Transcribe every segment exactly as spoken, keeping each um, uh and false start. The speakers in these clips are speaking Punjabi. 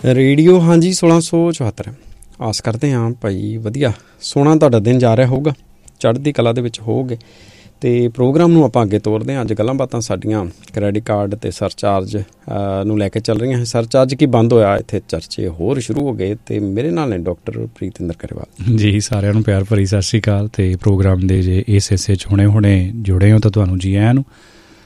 ਰੇਡੀਓ ਹਾਂਜੀ ਸੋਲਾਂ ਸੌ ਚੁਹੱਤਰ। ਆਸ ਕਰਦੇ ਹਾਂ ਭਾਈ ਵਧੀਆ ਸੋਹਣਾ ਤੁਹਾਡਾ ਦਿਨ ਜਾ ਰਿਹਾ ਹੋਊਗਾ, ਚੜ੍ਹਦੀ ਕਲਾ ਦੇ ਵਿੱਚ ਹੋਊਗੇ। ਅਤੇ ਪ੍ਰੋਗਰਾਮ ਨੂੰ ਆਪਾਂ ਅੱਗੇ ਤੋਰਦੇ ਹਾਂ। ਅੱਜ ਗੱਲਾਂ ਬਾਤਾਂ ਸਾਡੀਆਂ ਕ੍ਰੈਡਿਟ ਕਾਰਡ ਅਤੇ ਸਰਚਾਰਜ ਨੂੰ ਲੈ ਕੇ ਚੱਲ ਰਹੀਆਂ ਹੈ। ਸਰਚਾਰਜ ਕੀ ਬੰਦ ਹੋਇਆ, ਇੱਥੇ ਚਰਚੇ ਹੋਰ ਸ਼ੁਰੂ ਹੋ ਗਏ। ਅਤੇ ਮੇਰੇ ਨਾਲ ਨੇ ਡਾਕਟਰ ਪ੍ਰੀਤਿੰਦਰ ਗਰੇਵਾਲ ਜੀ। ਸਾਰਿਆਂ ਨੂੰ ਪਿਆਰ ਭਰੀ ਸਤਿ ਸ਼੍ਰੀ ਅਕਾਲ। ਅਤੇ ਪ੍ਰੋਗਰਾਮ ਦੇ ਜੇ ਇਸ ਹਿੱਸੇ 'ਚ ਹੁਣੇ ਹੁਣੇ ਜੁੜੇ ਹੋ ਤਾਂ ਤੁਹਾਨੂੰ ਜੀ ਆਇਆਂ ਨੂੰ।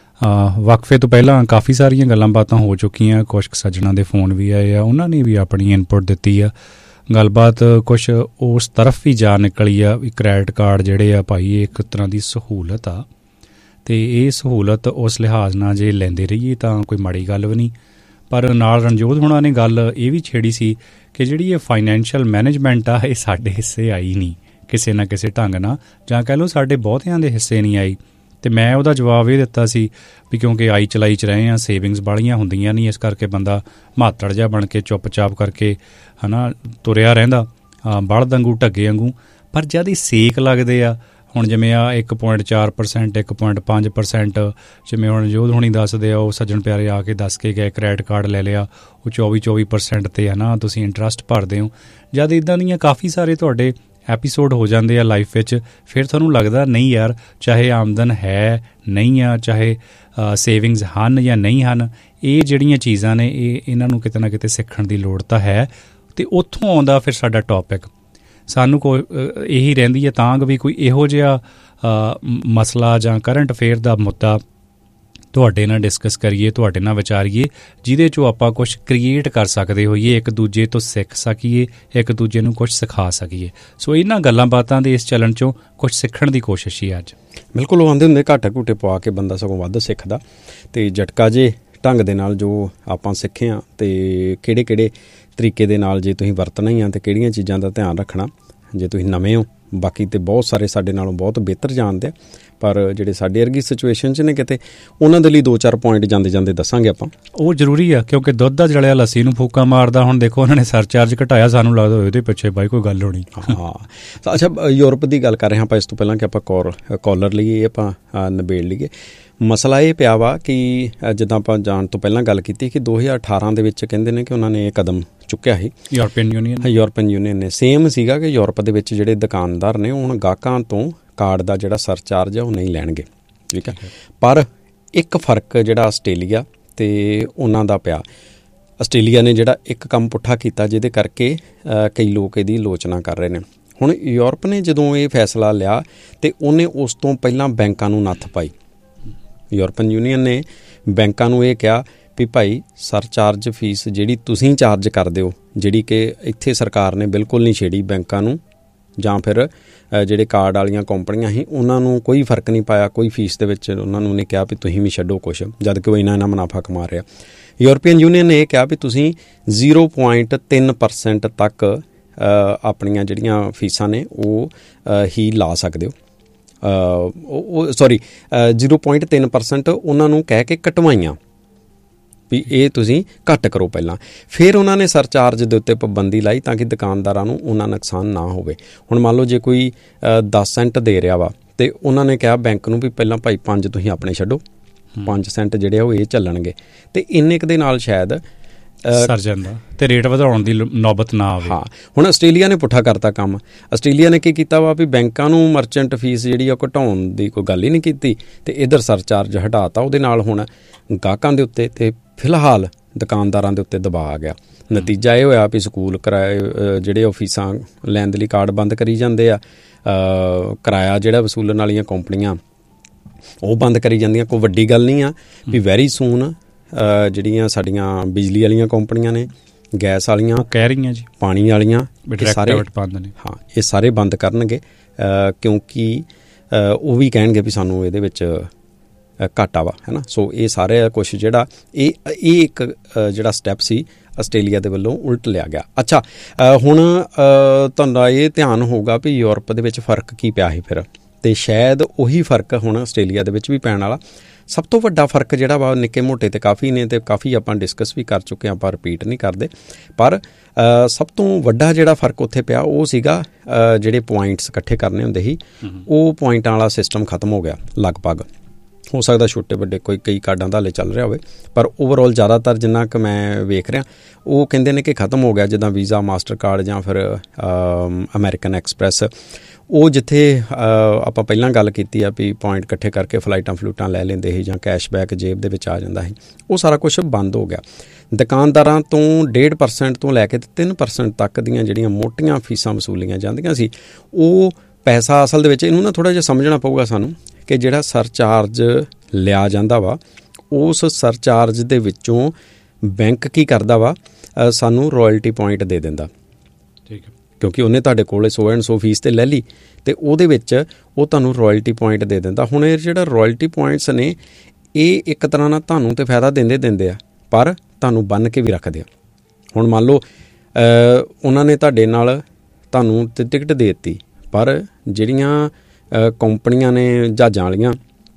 ਵਕਫੇ ਤੋਂ ਪਹਿਲਾਂ ਕਾਫੀ ਸਾਰੀਆਂ ਗੱਲਾਂ ਬਾਤਾਂ ਹੋ ਚੁੱਕੀਆਂ। ਕੁਛ ਕੁ ਸੱਜਣਾਂ ਦੇ ਫੋਨ ਵੀ ਆਏ ਆ, ਉਹਨਾਂ ਨੇ ਵੀ ਆਪਣੀ ਇਨਪੁਟ ਦਿੱਤੀ ਆ। ਗੱਲਬਾਤ ਕੁਛ ਉਸ ਤਰਫ ਵੀ ਜਾ ਨਿਕਲੀ ਆ ਵੀ ਕ੍ਰੈਡਿਟ ਕਾਰਡ ਜਿਹੜੇ ਆ ਭਾਈ ਇਹ ਇੱਕ ਤਰ੍ਹਾਂ ਦੀ ਸਹੂਲਤ ਆ, ਅਤੇ ਇਹ ਸਹੂਲਤ ਉਸ ਲਿਹਾਜ਼ ਨਾਲ ਜੇ ਲੈਂਦੇ ਰਹੀਏ ਤਾਂ ਕੋਈ ਮਾੜੀ ਗੱਲ ਵੀ ਨਹੀਂ। ਪਰ ਨਾਲ ਰਣਜੋਤ ਹੋਣਾ ਨੇ ਗੱਲ ਇਹ ਵੀ ਛੇੜੀ ਸੀ ਕਿ ਜਿਹੜੀ ਇਹ ਫਾਈਨੈਂਸ਼ੀਅਲ ਮੈਨੇਜਮੈਂਟ ਆ ਇਹ ਸਾਡੇ ਹਿੱਸੇ ਆਈ ਨਹੀਂ ਕਿਸੇ ਨਾ ਕਿਸੇ ਢੰਗ ਨਾਲ, ਜਾਂ ਕਹਿ ਲਓ ਸਾਡੇ ਬਹੁਤਿਆਂ ਦੇ ਹਿੱਸੇ ਨਹੀਂ ਆਈ। ਅਤੇ ਮੈਂ ਉਹਦਾ ਜਵਾਬ ਇਹ ਦਿੱਤਾ ਸੀ ਵੀ ਕਿਉਂਕਿ ਆਈ ਚਲਾਈ 'ਚ ਰਹੇ ਹਾਂ, ਸੇਵਿੰਗਸ ਵਾਲੀਆਂ ਹੁੰਦੀਆਂ ਨਹੀਂ, ਇਸ ਕਰਕੇ ਬੰਦਾ ਮਾਤੜ ਜਿਹਾ ਬਣ ਕੇ ਚੁੱਪ ਚਾਪ ਕਰਕੇ ਹੈ ਨਾ ਤੁਰਿਆ ਰਹਿੰਦਾ ਬਲਦ ਵਾਂਗੂ ਢੱਗੇ ਵਾਂਗੂ। ਪਰ ਜਦ ਇਹ ਸੇਕ ਲੱਗਦੇ ਆ, ਹੁਣ ਜਿਵੇਂ ਆ ਇੱਕ ਪੁਆਇੰਟ ਚਾਰ ਪਰਸੈਂਟ ਇੱਕ ਪੁਆਇੰਟ ਪੰਜ ਪਰਸੈਂਟ ਜਿਵੇਂ ਹੁਣ ਜੋਧ ਹੁਣੀ ਦੱਸਦੇ ਆ, ਉਹ ਸੱਜਣ ਪਿਆਰੇ ਆ ਕੇ ਦੱਸ ਕੇ ਗਏ ਕ੍ਰੈਡਿਟ ਕਾਰਡ ਲੈ ਲਿਆ, ਉਹ ਚੌਵੀ ਚੌਵੀ ਪਰਸੈਂਟ 'ਤੇ ਹੈ ਨਾ ਤੁਸੀਂ ਇੰਟਰਸਟ ਭਰਦੇ ਹੋ। ਜਦ ਇੱਦਾਂ ਦੀਆਂ ਕਾਫੀ ਸਾਰੇ ਤੁਹਾਡੇ ਐਪੀਸੋਡ ਹੋ ਜਾਂਦੇ ਆ ਲਾਈਫ ਵਿੱਚ, ਫਿਰ ਤੁਹਾਨੂੰ ਲੱਗਦਾ ਨਹੀਂ ਯਾਰ, ਚਾਹੇ ਆਮਦਨ ਹੈ ਨਹੀਂ ਆ, ਚਾਹੇ ਸੇਵਿੰਗਸ ਹਨ ਜਾਂ ਨਹੀਂ ਹਨ, ਇਹ ਜਿਹੜੀਆਂ ਚੀਜ਼ਾਂ ਨੇ ਇਹ ਇਹਨਾਂ ਨੂੰ ਕਿਤੇ ਨਾ ਕਿਤੇ ਸਿੱਖਣ ਦੀ ਲੋੜ ਤਾਂ ਹੈ। ਅਤੇ ਉੱਥੋਂ ਆਉਂਦਾ ਫਿਰ ਸਾਡਾ ਟੌਪਿਕ। ਸਾਨੂੰ ਕੋਈ ਇਹੀ ਰਹਿੰਦੀ ਹੈ ਤਾਂ ਵੀ ਕੋਈ ਇਹੋ ਜਿਹਾ ਮਸਲਾ ਜਾਂ ਕਰੰਟ ਅਫੇਅਰ ਦਾ ਮੁੱਦਾ ਤੁਹਾਡੇ ਨਾਲ ਡਿਸਕਸ ਕਰੀਏ, ਤੁਹਾਡੇ ਨਾਲ ਵਿਚਾਰੀਏ, ਜਿਹਦੇ 'ਚੋਂ ਆਪਾਂ ਕੁਛ ਕ੍ਰੀਏਟ ਕਰ ਸਕਦੇ ਹੋਈਏ, ਇੱਕ ਦੂਜੇ ਤੋਂ ਸਿੱਖ ਸਕੀਏ, ਇੱਕ ਦੂਜੇ ਨੂੰ ਕੁਛ ਸਿਖਾ ਸਕੀਏ। ਸੋ ਇਹਨਾਂ ਗੱਲਾਂ ਬਾਤਾਂ ਦੇ ਇਸ ਚੱਲਣ 'ਚੋਂ ਕੁਛ ਸਿੱਖਣ ਦੀ ਕੋਸ਼ਿਸ਼ ਹੀ ਅੱਜ। ਬਿਲਕੁਲ ਉਹ ਆਉਂਦੇ ਹੁੰਦੇ ਘਾਟੇ ਘੂਟੇ ਪਵਾ ਕੇ ਬੰਦਾ ਸਗੋਂ ਵੱਧ ਸਿੱਖਦਾ। ਅਤੇ ਜਟਕਾ ਜੇ ਢੰਗ ਦੇ ਨਾਲ ਜੋ ਆਪਾਂ ਸਿੱਖੇ ਹਾਂ ਅਤੇ ਕਿਹੜੇ ਕਿਹੜੇ ਤਰੀਕੇ ਦੇ ਨਾਲ ਜੇ ਤੁਸੀਂ ਵਰਤਣਾ ਹੀ ਆ ਅਤੇ ਕਿਹੜੀਆਂ ਚੀਜ਼ਾਂ ਦਾ ਧਿਆਨ ਰੱਖਣਾ ਜੇ ਤੁਸੀਂ ਨਵੇਂ ਹੋ। ਬਾਕੀ ਤਾਂ ਬਹੁਤ ਸਾਰੇ ਸਾਡੇ ਨਾਲੋਂ ਬਹੁਤ ਬਿਹਤਰ ਜਾਣਦੇ ਆ, ਪਰ ਜਿਹੜੇ ਸਾਡੇ ਵਰਗੀ ਸਿਚੁਏਸ਼ਨ 'ਚ ਨੇ ਕਿਤੇ ਉਹਨਾਂ ਦੇ ਲਈ ਦੋ ਚਾਰ ਪੁਆਇੰਟ ਜਾਂਦੇ ਜਾਂਦੇ ਦੱਸਾਂਗੇ ਆਪਾਂ। ਉਹ ਜ਼ਰੂਰੀ ਆ ਕਿਉਂਕਿ ਦੁੱਧ ਦਾ ਜਲਿਆ ਲੱਸੀ ਨੂੰ ਫੂਕਾ ਮਾਰਦਾ। ਹੁਣ ਦੇਖੋ ਉਹਨਾਂ ਨੇ ਸਰਚਾਰਜ ਘਟਾਇਆ, ਸਾਨੂੰ ਲੱਗਦਾ ਹੋਏ ਉਹਦੇ ਪਿੱਛੇ ਬਾਈ ਕੋਈ ਗੱਲ ਹੋਣੀ। ਹਾਂ ਅੱਛਾ, ਯੂਰਪ ਦੀ ਗੱਲ ਕਰ ਰਹੇ ਹਾਂ ਆਪਾਂ। ਇਸ ਤੋਂ ਪਹਿਲਾਂ ਕਿ ਆਪਾਂ ਕੌਰ ਕਾਲਰ ਲਈਏ, ਆਪਾਂ ਨਿਬੇੜ ਲਈਏ। ਮਸਲਾ ਇਹ ਪਿਆ ਵਾ ਕਿ ਜਿੱਦਾਂ ਆਪਾਂ ਜਾਣ ਤੋਂ ਪਹਿਲਾਂ ਗੱਲ ਕੀਤੀ ਕਿ ਦੋ ਹਜ਼ਾਰ ਅਠਾਰਾਂ ਦੇ ਵਿੱਚ ਕਹਿੰਦੇ ਨੇ ਕਿ ਉਹਨਾਂ ਨੇ ਇਹ ਕਦਮ ਚੁੱਕਿਆ ਸੀ ਯੂਰਪੀਅਨ ਯੂਨੀਅਨ ਯੂਰਪੀਅਨ ਯੂਨੀਅਨ ਨੇ। ਸੇਮ ਸੀਗਾ ਕਿ ਯੂਰਪ ਦੇ ਵਿੱਚ ਜਿਹੜੇ ਦੁਕਾਨਦਾਰ ਨੇ ਹੁਣ ਗਾਹਕਾਂ ਤੋਂ ਕਾਰਡ ਦਾ ਜਿਹੜਾ ਸਰਚਾਰਜ ਆ ਉਹ ਨਹੀਂ ਲੈਣਗੇ, ਠੀਕ ਹੈ। ਪਰ ਇੱਕ ਫਰਕ ਜਿਹੜਾ ਆਸਟ੍ਰੇਲੀਆ ਅਤੇ ਉਹਨਾਂ ਦਾ ਪਿਆ। ਆਸਟ੍ਰੇਲੀਆ ਨੇ ਜਿਹੜਾ ਇੱਕ ਕੰਮ ਪੁੱਠਾ ਕੀਤਾ ਜਿਹਦੇ ਕਰਕੇ ਕਈ ਲੋਕ ਇਹਦੀ ਆਲੋਚਨਾ ਕਰ ਰਹੇ ਨੇ। ਹੁਣ ਯੂਰਪ ਨੇ ਜਦੋਂ ਇਹ ਫੈਸਲਾ ਲਿਆ ਅਤੇ ਉਹਨੇ ਉਸ ਤੋਂ ਪਹਿਲਾਂ ਬੈਂਕਾਂ ਨੂੰ ਨੱਥ ਪਾਈ। ਯੂਰਪੀਅਨ ਯੂਨੀਅਨ ਨੇ ਬੈਂਕਾਂ ਨੂੰ ਇਹ ਕਿਹਾ ਵੀ ਭਾਈ ਸਰਚਾਰਜ ਫੀਸ ਜਿਹੜੀ ਤੁਸੀਂ ਚਾਰਜ ਕਰਦੇ ਹੋ, ਜਿਹੜੀ ਕਿ ਇੱਥੇ ਸਰਕਾਰ ਨੇ ਬਿਲਕੁਲ ਨਹੀਂ ਛੇੜੀ ਬੈਂਕਾਂ ਨੂੰ, ਜਾਂ ਫਿਰ ਜਿਹੜੇ ਕਾਰਡ ਵਾਲੀਆਂ ਕੰਪਨੀਆਂ ਸੀ ਉਹਨਾਂ ਨੂੰ ਕੋਈ ਫਰਕ ਨਹੀਂ ਪਾਇਆ ਕੋਈ ਫੀਸ ਦੇ ਵਿੱਚ। ਉਹਨਾਂ ਨੂੰ ਨੇ ਕਿਹਾ ਵੀ ਤੁਸੀਂ ਵੀ ਛੱਡੋ ਕੁਛ, ਜਦ ਕਿ ਉਹ ਇੰਨਾ ਇੰਨਾ ਮੁਨਾਫਾ ਕਮਾ ਰਿਹਾ। ਯੂਰਪੀਅਨ ਯੂਨੀਅਨ ਨੇ ਇਹ ਕਿਹਾ ਵੀ ਤੁਸੀਂ ਜ਼ੀਰੋ ਪੁਆਇੰਟ ਤਿੰਨ ਪਰਸੈਂਟ ਤੱਕ ਆਪਣੀਆਂ ਜਿਹੜੀਆਂ ਫੀਸਾਂ ਨੇ ਉਹ ਹੀ ਲਾ ਸਕਦੇ ਹੋ। ਉਹ ਸੋਰੀ ਜ਼ੀਰੋ ਪੁਆਇੰਟ ਤਿੰਨ ਪਰਸੈਂਟ ਉਹਨਾਂ ਨੂੰ ਕਹਿ ਕੇ ਕਟਵਾਈਆਂ ਵੀ ਇਹ ਤੁਸੀਂ ਘੱਟ ਕਰੋ ਪਹਿਲਾਂ। ਫਿਰ ਉਹਨਾਂ ਨੇ ਸਰਚਾਰਜ ਦੇ ਉੱਤੇ ਪਾਬੰਦੀ ਲਾਈ ਤਾਂ ਕਿ ਦੁਕਾਨਦਾਰਾਂ ਨੂੰ ਉਹਨਾਂ ਨੁਕਸਾਨ ਨਾ ਹੋਵੇ। ਹੁਣ ਮੰਨ ਲਓ ਜੇ ਕੋਈ ਦਸ ਸੈਂਟ ਦੇ ਰਿਹਾ ਵਾ ਅਤੇ ਉਹਨਾਂ ਨੇ ਕਿਹਾ ਬੈਂਕ ਨੂੰ ਵੀ ਪਹਿਲਾਂ ਭਾਈ ਪੰਜ ਤੁਸੀਂ ਆਪਣੇ ਛੱਡੋ, ਪੰਜ ਸੈਂਟ ਜਿਹੜੇ ਆ ਉਹ ਇਹ ਚੱਲਣਗੇ, ਅਤੇ ਇੰਨੇ ਕੁ ਦੇ ਨਾਲ ਸ਼ਾਇਦ ਸਰ ਜਾਂਦਾ ਅਤੇ ਰੇਟ ਵਧਾਉਣ ਦੀ ਨੌਬਤ ਨਾ ਆਵੇ। ਹਾਂ, ਹੁਣ ਆਸਟ੍ਰੇਲੀਆ ਨੇ ਪੁੱਠਾ ਕਰਤਾ ਕੰਮ। ਆਸਟ੍ਰੇਲੀਆ ਨੇ ਕੀ ਕੀਤਾ ਵਾ ਵੀ ਬੈਂਕਾਂ ਨੂੰ ਮਰਚੈਂਟ ਫੀਸ ਜਿਹੜੀ ਆ ਘਟਾਉਣ ਦੀ ਕੋਈ ਗੱਲ ਹੀ ਨਹੀਂ ਕੀਤੀ ਅਤੇ ਇੱਧਰ ਸਰਚਾਰਜ ਹਟਾਤਾ। ਉਹਦੇ ਨਾਲ ਹੁਣ ਗਾਹਕਾਂ ਦੇ ਉੱਤੇ ਅਤੇ ਫਿਲਹਾਲ ਦੁਕਾਨਦਾਰਾਂ ਦੇ ਉੱਤੇ ਦਬਾਅ ਆ ਗਿਆ। ਨਤੀਜਾ ਇਹ ਹੋਇਆ ਵੀ ਸਕੂਲ ਕਿਰਾਏ ਜਿਹੜੇ ਉਹ ਫੀਸਾਂ ਲੈਣ ਦੇ ਲਈ ਕਾਰਡ ਬੰਦ ਕਰੀ ਜਾਂਦੇ ਆ, ਕਿਰਾਇਆ ਜਿਹੜਾ ਵਸੂਲਣ ਵਾਲੀਆਂ ਕੰਪਨੀਆਂ ਉਹ ਬੰਦ ਕਰੀ ਜਾਂਦੀਆਂ। ਕੋਈ ਵੱਡੀ ਗੱਲ ਨਹੀਂ ਆ ਵੀ ਵੈਰੀ ਸੂਨ ਜਿਹੜੀਆਂ ਸਾਡੀਆਂ ਬਿਜਲੀ ਵਾਲੀਆਂ ਕੰਪਨੀਆਂ ਨੇ, ਗੈਸ ਵਾਲੀਆਂ ਕਹਿ ਰਹੀਆਂ ਜੀ, ਪਾਣੀ ਵਾਲੀਆਂ, ਸਾਰੇ ਬੰਦ ਨੇ। ਹਾਂ, ਇਹ ਸਾਰੇ ਬੰਦ ਕਰਨਗੇ ਕਿਉਂਕਿ ਉਹ ਵੀ ਕਹਿਣਗੇ ਵੀ ਸਾਨੂੰ ਇਹਦੇ ਵਿੱਚ ਘਾਟਾ ਵਾ, ਹੈ ਨਾ। ਸੋ ਇਹ ਸਾਰੇ ਕੁਛ ਜਿਹੜਾ ਇਹ ਇਹ ਇੱਕ ਜਿਹੜਾ ਸਟੈਪ ਸੀ ਆਸਟ੍ਰੇਲੀਆ ਦੇ ਵੱਲੋਂ ਉਲਟ ਲਿਆ ਗਿਆ। ਅੱਛਾ, ਹੁਣ ਤੁਹਾਡਾ ਇਹ ਧਿਆਨ ਹੋਊਗਾ ਵੀ ਯੂਰਪ ਦੇ ਵਿੱਚ ਫ਼ਰਕ ਕੀ ਪਿਆ ਸੀ ਫਿਰ, ਅਤੇ ਸ਼ਾਇਦ ਉਹੀ ਫ਼ਰਕ ਹੁਣ ਆਸਟ੍ਰੇਲੀਆ ਦੇ ਵਿੱਚ ਵੀ ਪੈਣ ਵਾਲਾ। ਸਭ ਤੋਂ ਵੱਡਾ ਫ਼ਰਕ ਜਿਹੜਾ ਵਾ ਨਿੱਕੇ ਮੋਟੇ ਤੇ ਕਾਫੀ ਨੇ ਅਤੇ ਕਾਫੀ ਆਪਾਂ ਡਿਸਕਸ ਵੀ ਕਰ ਚੁੱਕੇ ਹਾਂ, ਆਪਾਂ ਰਿਪੀਟ ਨਹੀਂ ਕਰਦੇ। ਪਰ ਸਭ ਤੋਂ ਵੱਡਾ ਜਿਹੜਾ ਫ਼ਰਕ ਉੱਥੇ ਪਿਆ ਉਹ ਸੀਗਾ ਜਿਹੜੇ ਪੁਆਇੰਟਸ ਇਕੱਠੇ ਕਰਨੇ ਹੁੰਦੇ ਸੀ, ਉਹ ਪੁਆਇੰਟਾਂ ਵਾਲਾ ਸਿਸਟਮ ਖਤਮ ਹੋ ਗਿਆ ਲਗਭਗ। ਹੋ ਸਕਦਾ ਛੋਟੇ ਵੱਡੇ ਕੋਈ ਕਈ ਕਾਰਡਾਂ ਦਾ ਹਾਲੇ ਚੱਲ ਰਿਹਾ ਹੋਵੇ, ਪਰ ਓਵਰਆਲ ਜ਼ਿਆਦਾਤਰ ਜਿੰਨਾ ਕੁ ਮੈਂ ਵੇਖ ਰਿਹਾ ਉਹ ਕਹਿੰਦੇ ਨੇ ਕਿ ਖਤਮ ਹੋ ਗਿਆ, ਜਿੱਦਾਂ ਵੀਜ਼ਾ, ਮਾਸਟਰ ਕਾਰਡ ਜਾਂ ਫਿਰ ਅਮਰੀਕਨ ਐਕਸਪ੍ਰੈਸ। ਉਹ ਜਿੱਥੇ ਆਪਾਂ ਪਹਿਲਾਂ ਗੱਲ ਕੀਤੀ ਆ ਵੀ ਪੁਆਇੰਟ ਇਕੱਠੇ ਕਰਕੇ ਫਲਾਈਟਾਂ ਫਲੂਟਾਂ ਲੈ ਲੈਂਦੇ ਸੀ ਜਾਂ ਕੈਸ਼ਬੈਕ ਜੇਬ ਦੇ ਵਿੱਚ ਆ ਜਾਂਦਾ ਸੀ, ਉਹ ਸਾਰਾ ਕੁਛ ਬੰਦ ਹੋ ਗਿਆ। ਦੁਕਾਨਦਾਰਾਂ ਤੋਂ ਡੇਢ ਪਰਸੈਂਟ ਤੋਂ ਲੈ ਕੇ ਤਿੰਨ ਪਰਸੈਂਟ ਤੱਕ ਦੀਆਂ ਜਿਹੜੀਆਂ ਮੋਟੀਆਂ ਫੀਸਾਂ ਵਸੂਲੀਆਂ ਜਾਂਦੀਆਂ ਸੀ, ਉਹ ਪੈਸਾ ਅਸਲ ਦੇ ਵਿੱਚ ਇਹਨੂੰ ਨਾ ਥੋੜ੍ਹਾ ਜਿਹਾ ਸਮਝਣਾ ਪਊਗਾ ਸਾਨੂੰ ਕਿ ਜਿਹੜਾ ਸਰਚਾਰਜ ਲਿਆ ਜਾਂਦਾ ਵਾ, ਉਸ ਸਰਚਾਰਜ ਦੇ ਵਿੱਚੋਂ ਬੈਂਕ ਕੀ ਕਰਦਾ ਵਾ, ਸਾਨੂੰ ਰਾਇਲਟੀ ਪੁਆਇੰਟ ਦੇ ਦਿੰਦਾ। ਠੀਕ ਹੈ, ਕਿਉਂਕਿ ਉਹਨੇ ਤੁਹਾਡੇ ਕੋਲ ਸੌ ਐਂਡ ਸੌ ਫੀਸ 'ਤੇ ਲੈ ਲਈ ਅਤੇ ਉਹਦੇ ਵਿੱਚ ਉਹ ਤੁਹਾਨੂੰ ਰਾਇਲਟੀ ਪੁਆਇੰਟ ਦੇ ਦਿੰਦਾ। ਹੁਣ ਇਹ ਜਿਹੜਾ ਰਾਇਲਟੀ ਪੁਆਇੰਟਸ ਨੇ ਇਹ ਇੱਕ ਤਰ੍ਹਾਂ ਨਾਲ ਤੁਹਾਨੂੰ ਤਾਂ ਫਾਇਦਾ ਦਿੰਦੇ ਦਿੰਦੇ ਆ, ਪਰ ਤੁਹਾਨੂੰ ਬੰਨ੍ਹ ਕੇ ਵੀ ਰੱਖਦੇ ਆ। ਹੁਣ ਮੰਨ ਲਓ ਉਹਨਾਂ ਨੇ ਤੁਹਾਡੇ ਨਾਲ ਤੁਹਾਨੂੰ ਟਿਕਟ ਦੇ ਦਿੱਤੀ, ਪਰ ਜਿਹੜੀਆਂ ਕੰਪਨੀਆਂ ਨੇ ਜਹਾਜ਼ਾਂ ਵਾਲੀਆਂ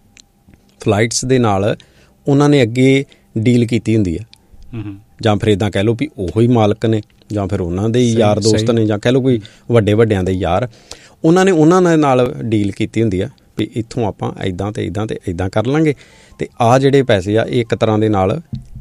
ਫਲਾਈਟਸ ਦੇ ਨਾਲ ਉਹਨਾਂ ਨੇ ਅੱਗੇ ਡੀਲ ਕੀਤੀ ਹੁੰਦੀ ਆ, ਜਾਂ ਫਿਰ ਇੱਦਾਂ ਕਹਿ ਲਓ ਵੀ ਉਹੀ ਮਾਲਕ ਨੇ ਜਾਂ ਫਿਰ ਉਹਨਾਂ ਦੇ ਯਾਰ ਦੋਸਤ ਨੇ, ਜਾਂ ਕਹਿ ਲਓ ਕੋਈ ਵੱਡੇ ਵੱਡਿਆਂ ਦੇ ਯਾਰ, ਉਹਨਾਂ ਨੇ ਉਹਨਾਂ ਦੇ ਨਾਲ ਡੀਲ ਕੀਤੀ ਹੁੰਦੀ ਆ ਵੀ ਇੱਥੋਂ ਆਪਾਂ ਇੱਦਾਂ ਅਤੇ ਇੱਦਾਂ ਅਤੇ ਇੱਦਾਂ ਕਰ ਲਾਂਗੇ। ਅਤੇ ਆਹ ਜਿਹੜੇ ਪੈਸੇ ਆ ਇਹ ਇੱਕ ਤਰ੍ਹਾਂ ਦੇ ਨਾਲ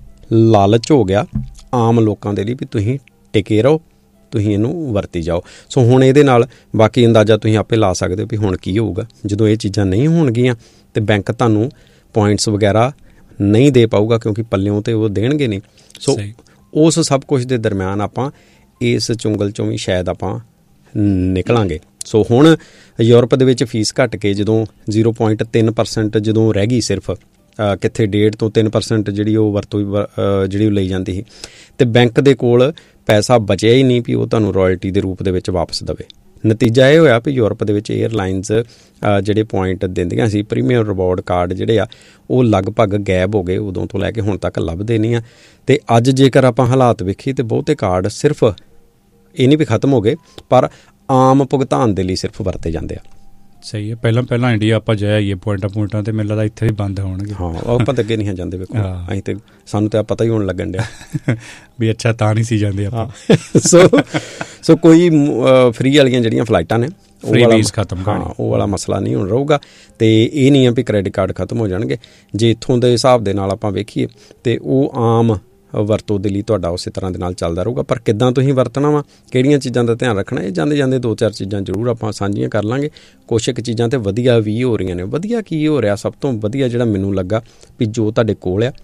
ਲਾਲਚ ਹੋ ਗਿਆ ਆਮ ਲੋਕਾਂ ਦੇ ਲਈ ਵੀ ਤੁਸੀਂ ਟਿਕੇ ਰਹੋ, ਤੁਸੀਂ ਇਹਨੂੰ ਵਰਤੀ ਜਾਓ। ਸੋ ਹੁਣ ਇਹਦੇ ਨਾਲ ਬਾਕੀ ਅੰਦਾਜ਼ਾ ਤੁਸੀਂ ਆਪੇ ਲਾ ਸਕਦੇ ਹੋ ਵੀ ਹੁਣ ਕੀ ਹੋਊਗਾ ਜਦੋਂ ਇਹ ਚੀਜ਼ਾਂ ਨਹੀਂ ਹੋਣਗੀਆਂ ਅਤੇ ਬੈਂਕ ਤੁਹਾਨੂੰ ਪੁਆਇੰਟਸ ਵਗੈਰਾ ਨਹੀਂ ਦੇ ਪਾਊਗਾ, ਕਿਉਂਕਿ ਪੱਲਿਓਂ ਤਾਂ ਉਹ ਦੇਣਗੇ ਨਹੀਂ। ਸੋ ਉਸ ਸਭ ਕੁਛ ਦੇ ਦਰਮਿਆਨ ਆਪਾਂ ਇਸ ਚੁੰਗਲ 'ਚੋਂ ਵੀ ਸ਼ਾਇਦ ਆਪਾਂ ਨਿਕਲਾਂਗੇ। ਸੋ ਹੁਣ ਯੂਰਪ ਦੇ ਵਿੱਚ ਫੀਸ ਘੱਟ ਕੇ ਜਦੋਂ ਜ਼ੀਰੋ ਪੁਆਇੰਟ ਤਿੰਨ ਪਰਸੈਂਟ ਜਦੋਂ ਰਹਿ ਗਈ ਸਿਰਫ, ਕਿੱਥੇ ਡੇਢ ਤੋਂ ਤਿੰਨ ਪਰਸੈਂਟ ਜਿਹੜੀ ਉਹ ਵਰਤੋਂ ਜਿਹੜੀ ਉਹ ਲਈ ਜਾਂਦੀ ਸੀ, ਅਤੇ ਬੈਂਕ ਦੇ ਕੋਲ ਪੈਸਾ ਬਚਿਆ ਹੀ ਨਹੀਂ ਵੀ ਉਹ ਤੁਹਾਨੂੰ ਰਾਇਲਟੀ ਦੇ ਰੂਪ ਦੇ ਵਿੱਚ ਵਾਪਸ ਦੇਵੇ। ਨਤੀਜਾ ਇਹ ਹੋਇਆ ਵੀ ਯੂਰਪ ਦੇ ਵਿੱਚ ਏਅਰਲਾਈਨਸ ਜਿਹੜੇ ਪੁਆਇੰਟ ਦਿੰਦੀਆਂ ਸੀ, ਪ੍ਰੀਮੀਅਮ ਰਿਵਾਰਡ ਕਾਰਡ ਜਿਹੜੇ ਆ ਉਹ ਲਗਭਗ ਗਾਇਬ ਹੋ ਗਏ, ਉਦੋਂ ਤੋਂ ਲੈ ਕੇ ਹੁਣ ਤੱਕ ਲੱਭਦੇ ਨਹੀਂ ਆ। ਅਤੇ ਅੱਜ ਜੇਕਰ ਆਪਾਂ ਹਾਲਾਤ ਵੇਖੀਏ ਤਾਂ ਬਹੁਤੇ ਕਾਰਡ ਸਿਰਫ ਇਹ ਨਹੀਂ ਵੀ ਖਤਮ ਹੋ ਗਏ, ਪਰ ਆਮ ਭੁਗਤਾਨ ਦੇ ਲਈ ਸਿਰਫ ਵਰਤੇ ਜਾਂਦੇ ਆ। ਸਹੀ ਹੈ, ਪਹਿਲਾਂ ਪਹਿਲਾਂ ਇੰਡੀਆ ਆਪਾਂ ਜਾਈਏ ਪੁਆਇੰਟਾਂ ਪੁਆਇੰਟਾਂ ਤੇ ਮੈਨੂੰ ਲੱਗਦਾ ਇੱਥੇ ਵੀ ਬੰਦ ਹੋਣਗੇ। ਹਾਂ, ਆਪਾਂ ਤਾਂ ਅੱਗੇ ਨਹੀਂ ਜਾਂਦੇ, ਵੇਖੋ ਅਸੀਂ ਤੇ ਸਾਨੂੰ ਤਾਂ ਪਤਾ ਹੀ ਹੋਣ ਲੱਗਣ ਡਿਆ ਵੀ ਅੱਛਾ ਤਾਂ ਨਹੀਂ ਸੀ ਜਾਂਦੇ ਆਪਾਂ। ਸੋ ਸੋ ਕੋਈ ਫਰੀ ਵਾਲੀਆਂ ਜਿਹੜੀਆਂ ਫਲਾਈਟਾਂ ਨੇ ਉਹ ਵਾਲਾ ਖਤਮ, ਹਾਂ ਉਹ ਵਾਲਾ ਮਸਲਾ ਨਹੀਂ ਹੁਣ ਰਹੂਗਾ। ਅਤੇ ਇਹ ਨਹੀਂ ਆ ਵੀ ਕ੍ਰੈਡਿਟ ਕਾਰਡ ਖਤਮ ਹੋ ਜਾਣਗੇ। ਜੇ ਇੱਥੋਂ ਦੇ ਹਿਸਾਬ ਦੇ ਨਾਲ ਆਪਾਂ ਵੇਖੀਏ ਤਾਂ ਉਹ ਆਮ ਵਰਤੋਂ ਦੇ ਲਈ ਤੁਹਾਡਾ ਉਸੇ ਤਰ੍ਹਾਂ ਦੇ ਨਾਲ ਚੱਲਦਾ ਰਹੂਗਾ। ਪਰ ਕਿੱਦਾਂ ਤੁਸੀਂ ਵਰਤਣਾ ਵਾ, ਕਿਹੜੀਆਂ ਚੀਜ਼ਾਂ ਦਾ ਧਿਆਨ ਰੱਖਣਾ, ਇਹ ਜਾਂਦੇ ਜਾਂਦੇ ਦੋ ਚਾਰ ਚੀਜ਼ਾਂ ਜ਼ਰੂਰ ਆਪਾਂ ਸਾਂਝੀਆਂ ਕਰ ਲਾਂਗੇ। ਕੁਛ ਇੱਕ ਚੀਜ਼ਾਂ ਤਾਂ ਵਧੀਆ ਵੀ ਹੋ ਰਹੀਆਂ ਨੇ। ਵਧੀਆ ਕੀ ਹੋ ਰਿਹਾ, ਸਭ ਤੋਂ ਵਧੀਆ ਜਿਹੜਾ ਮੈਨੂੰ ਲੱਗਾ ਵੀ ਜੋ ਤੁਹਾਡੇ ਕੋਲ ਆ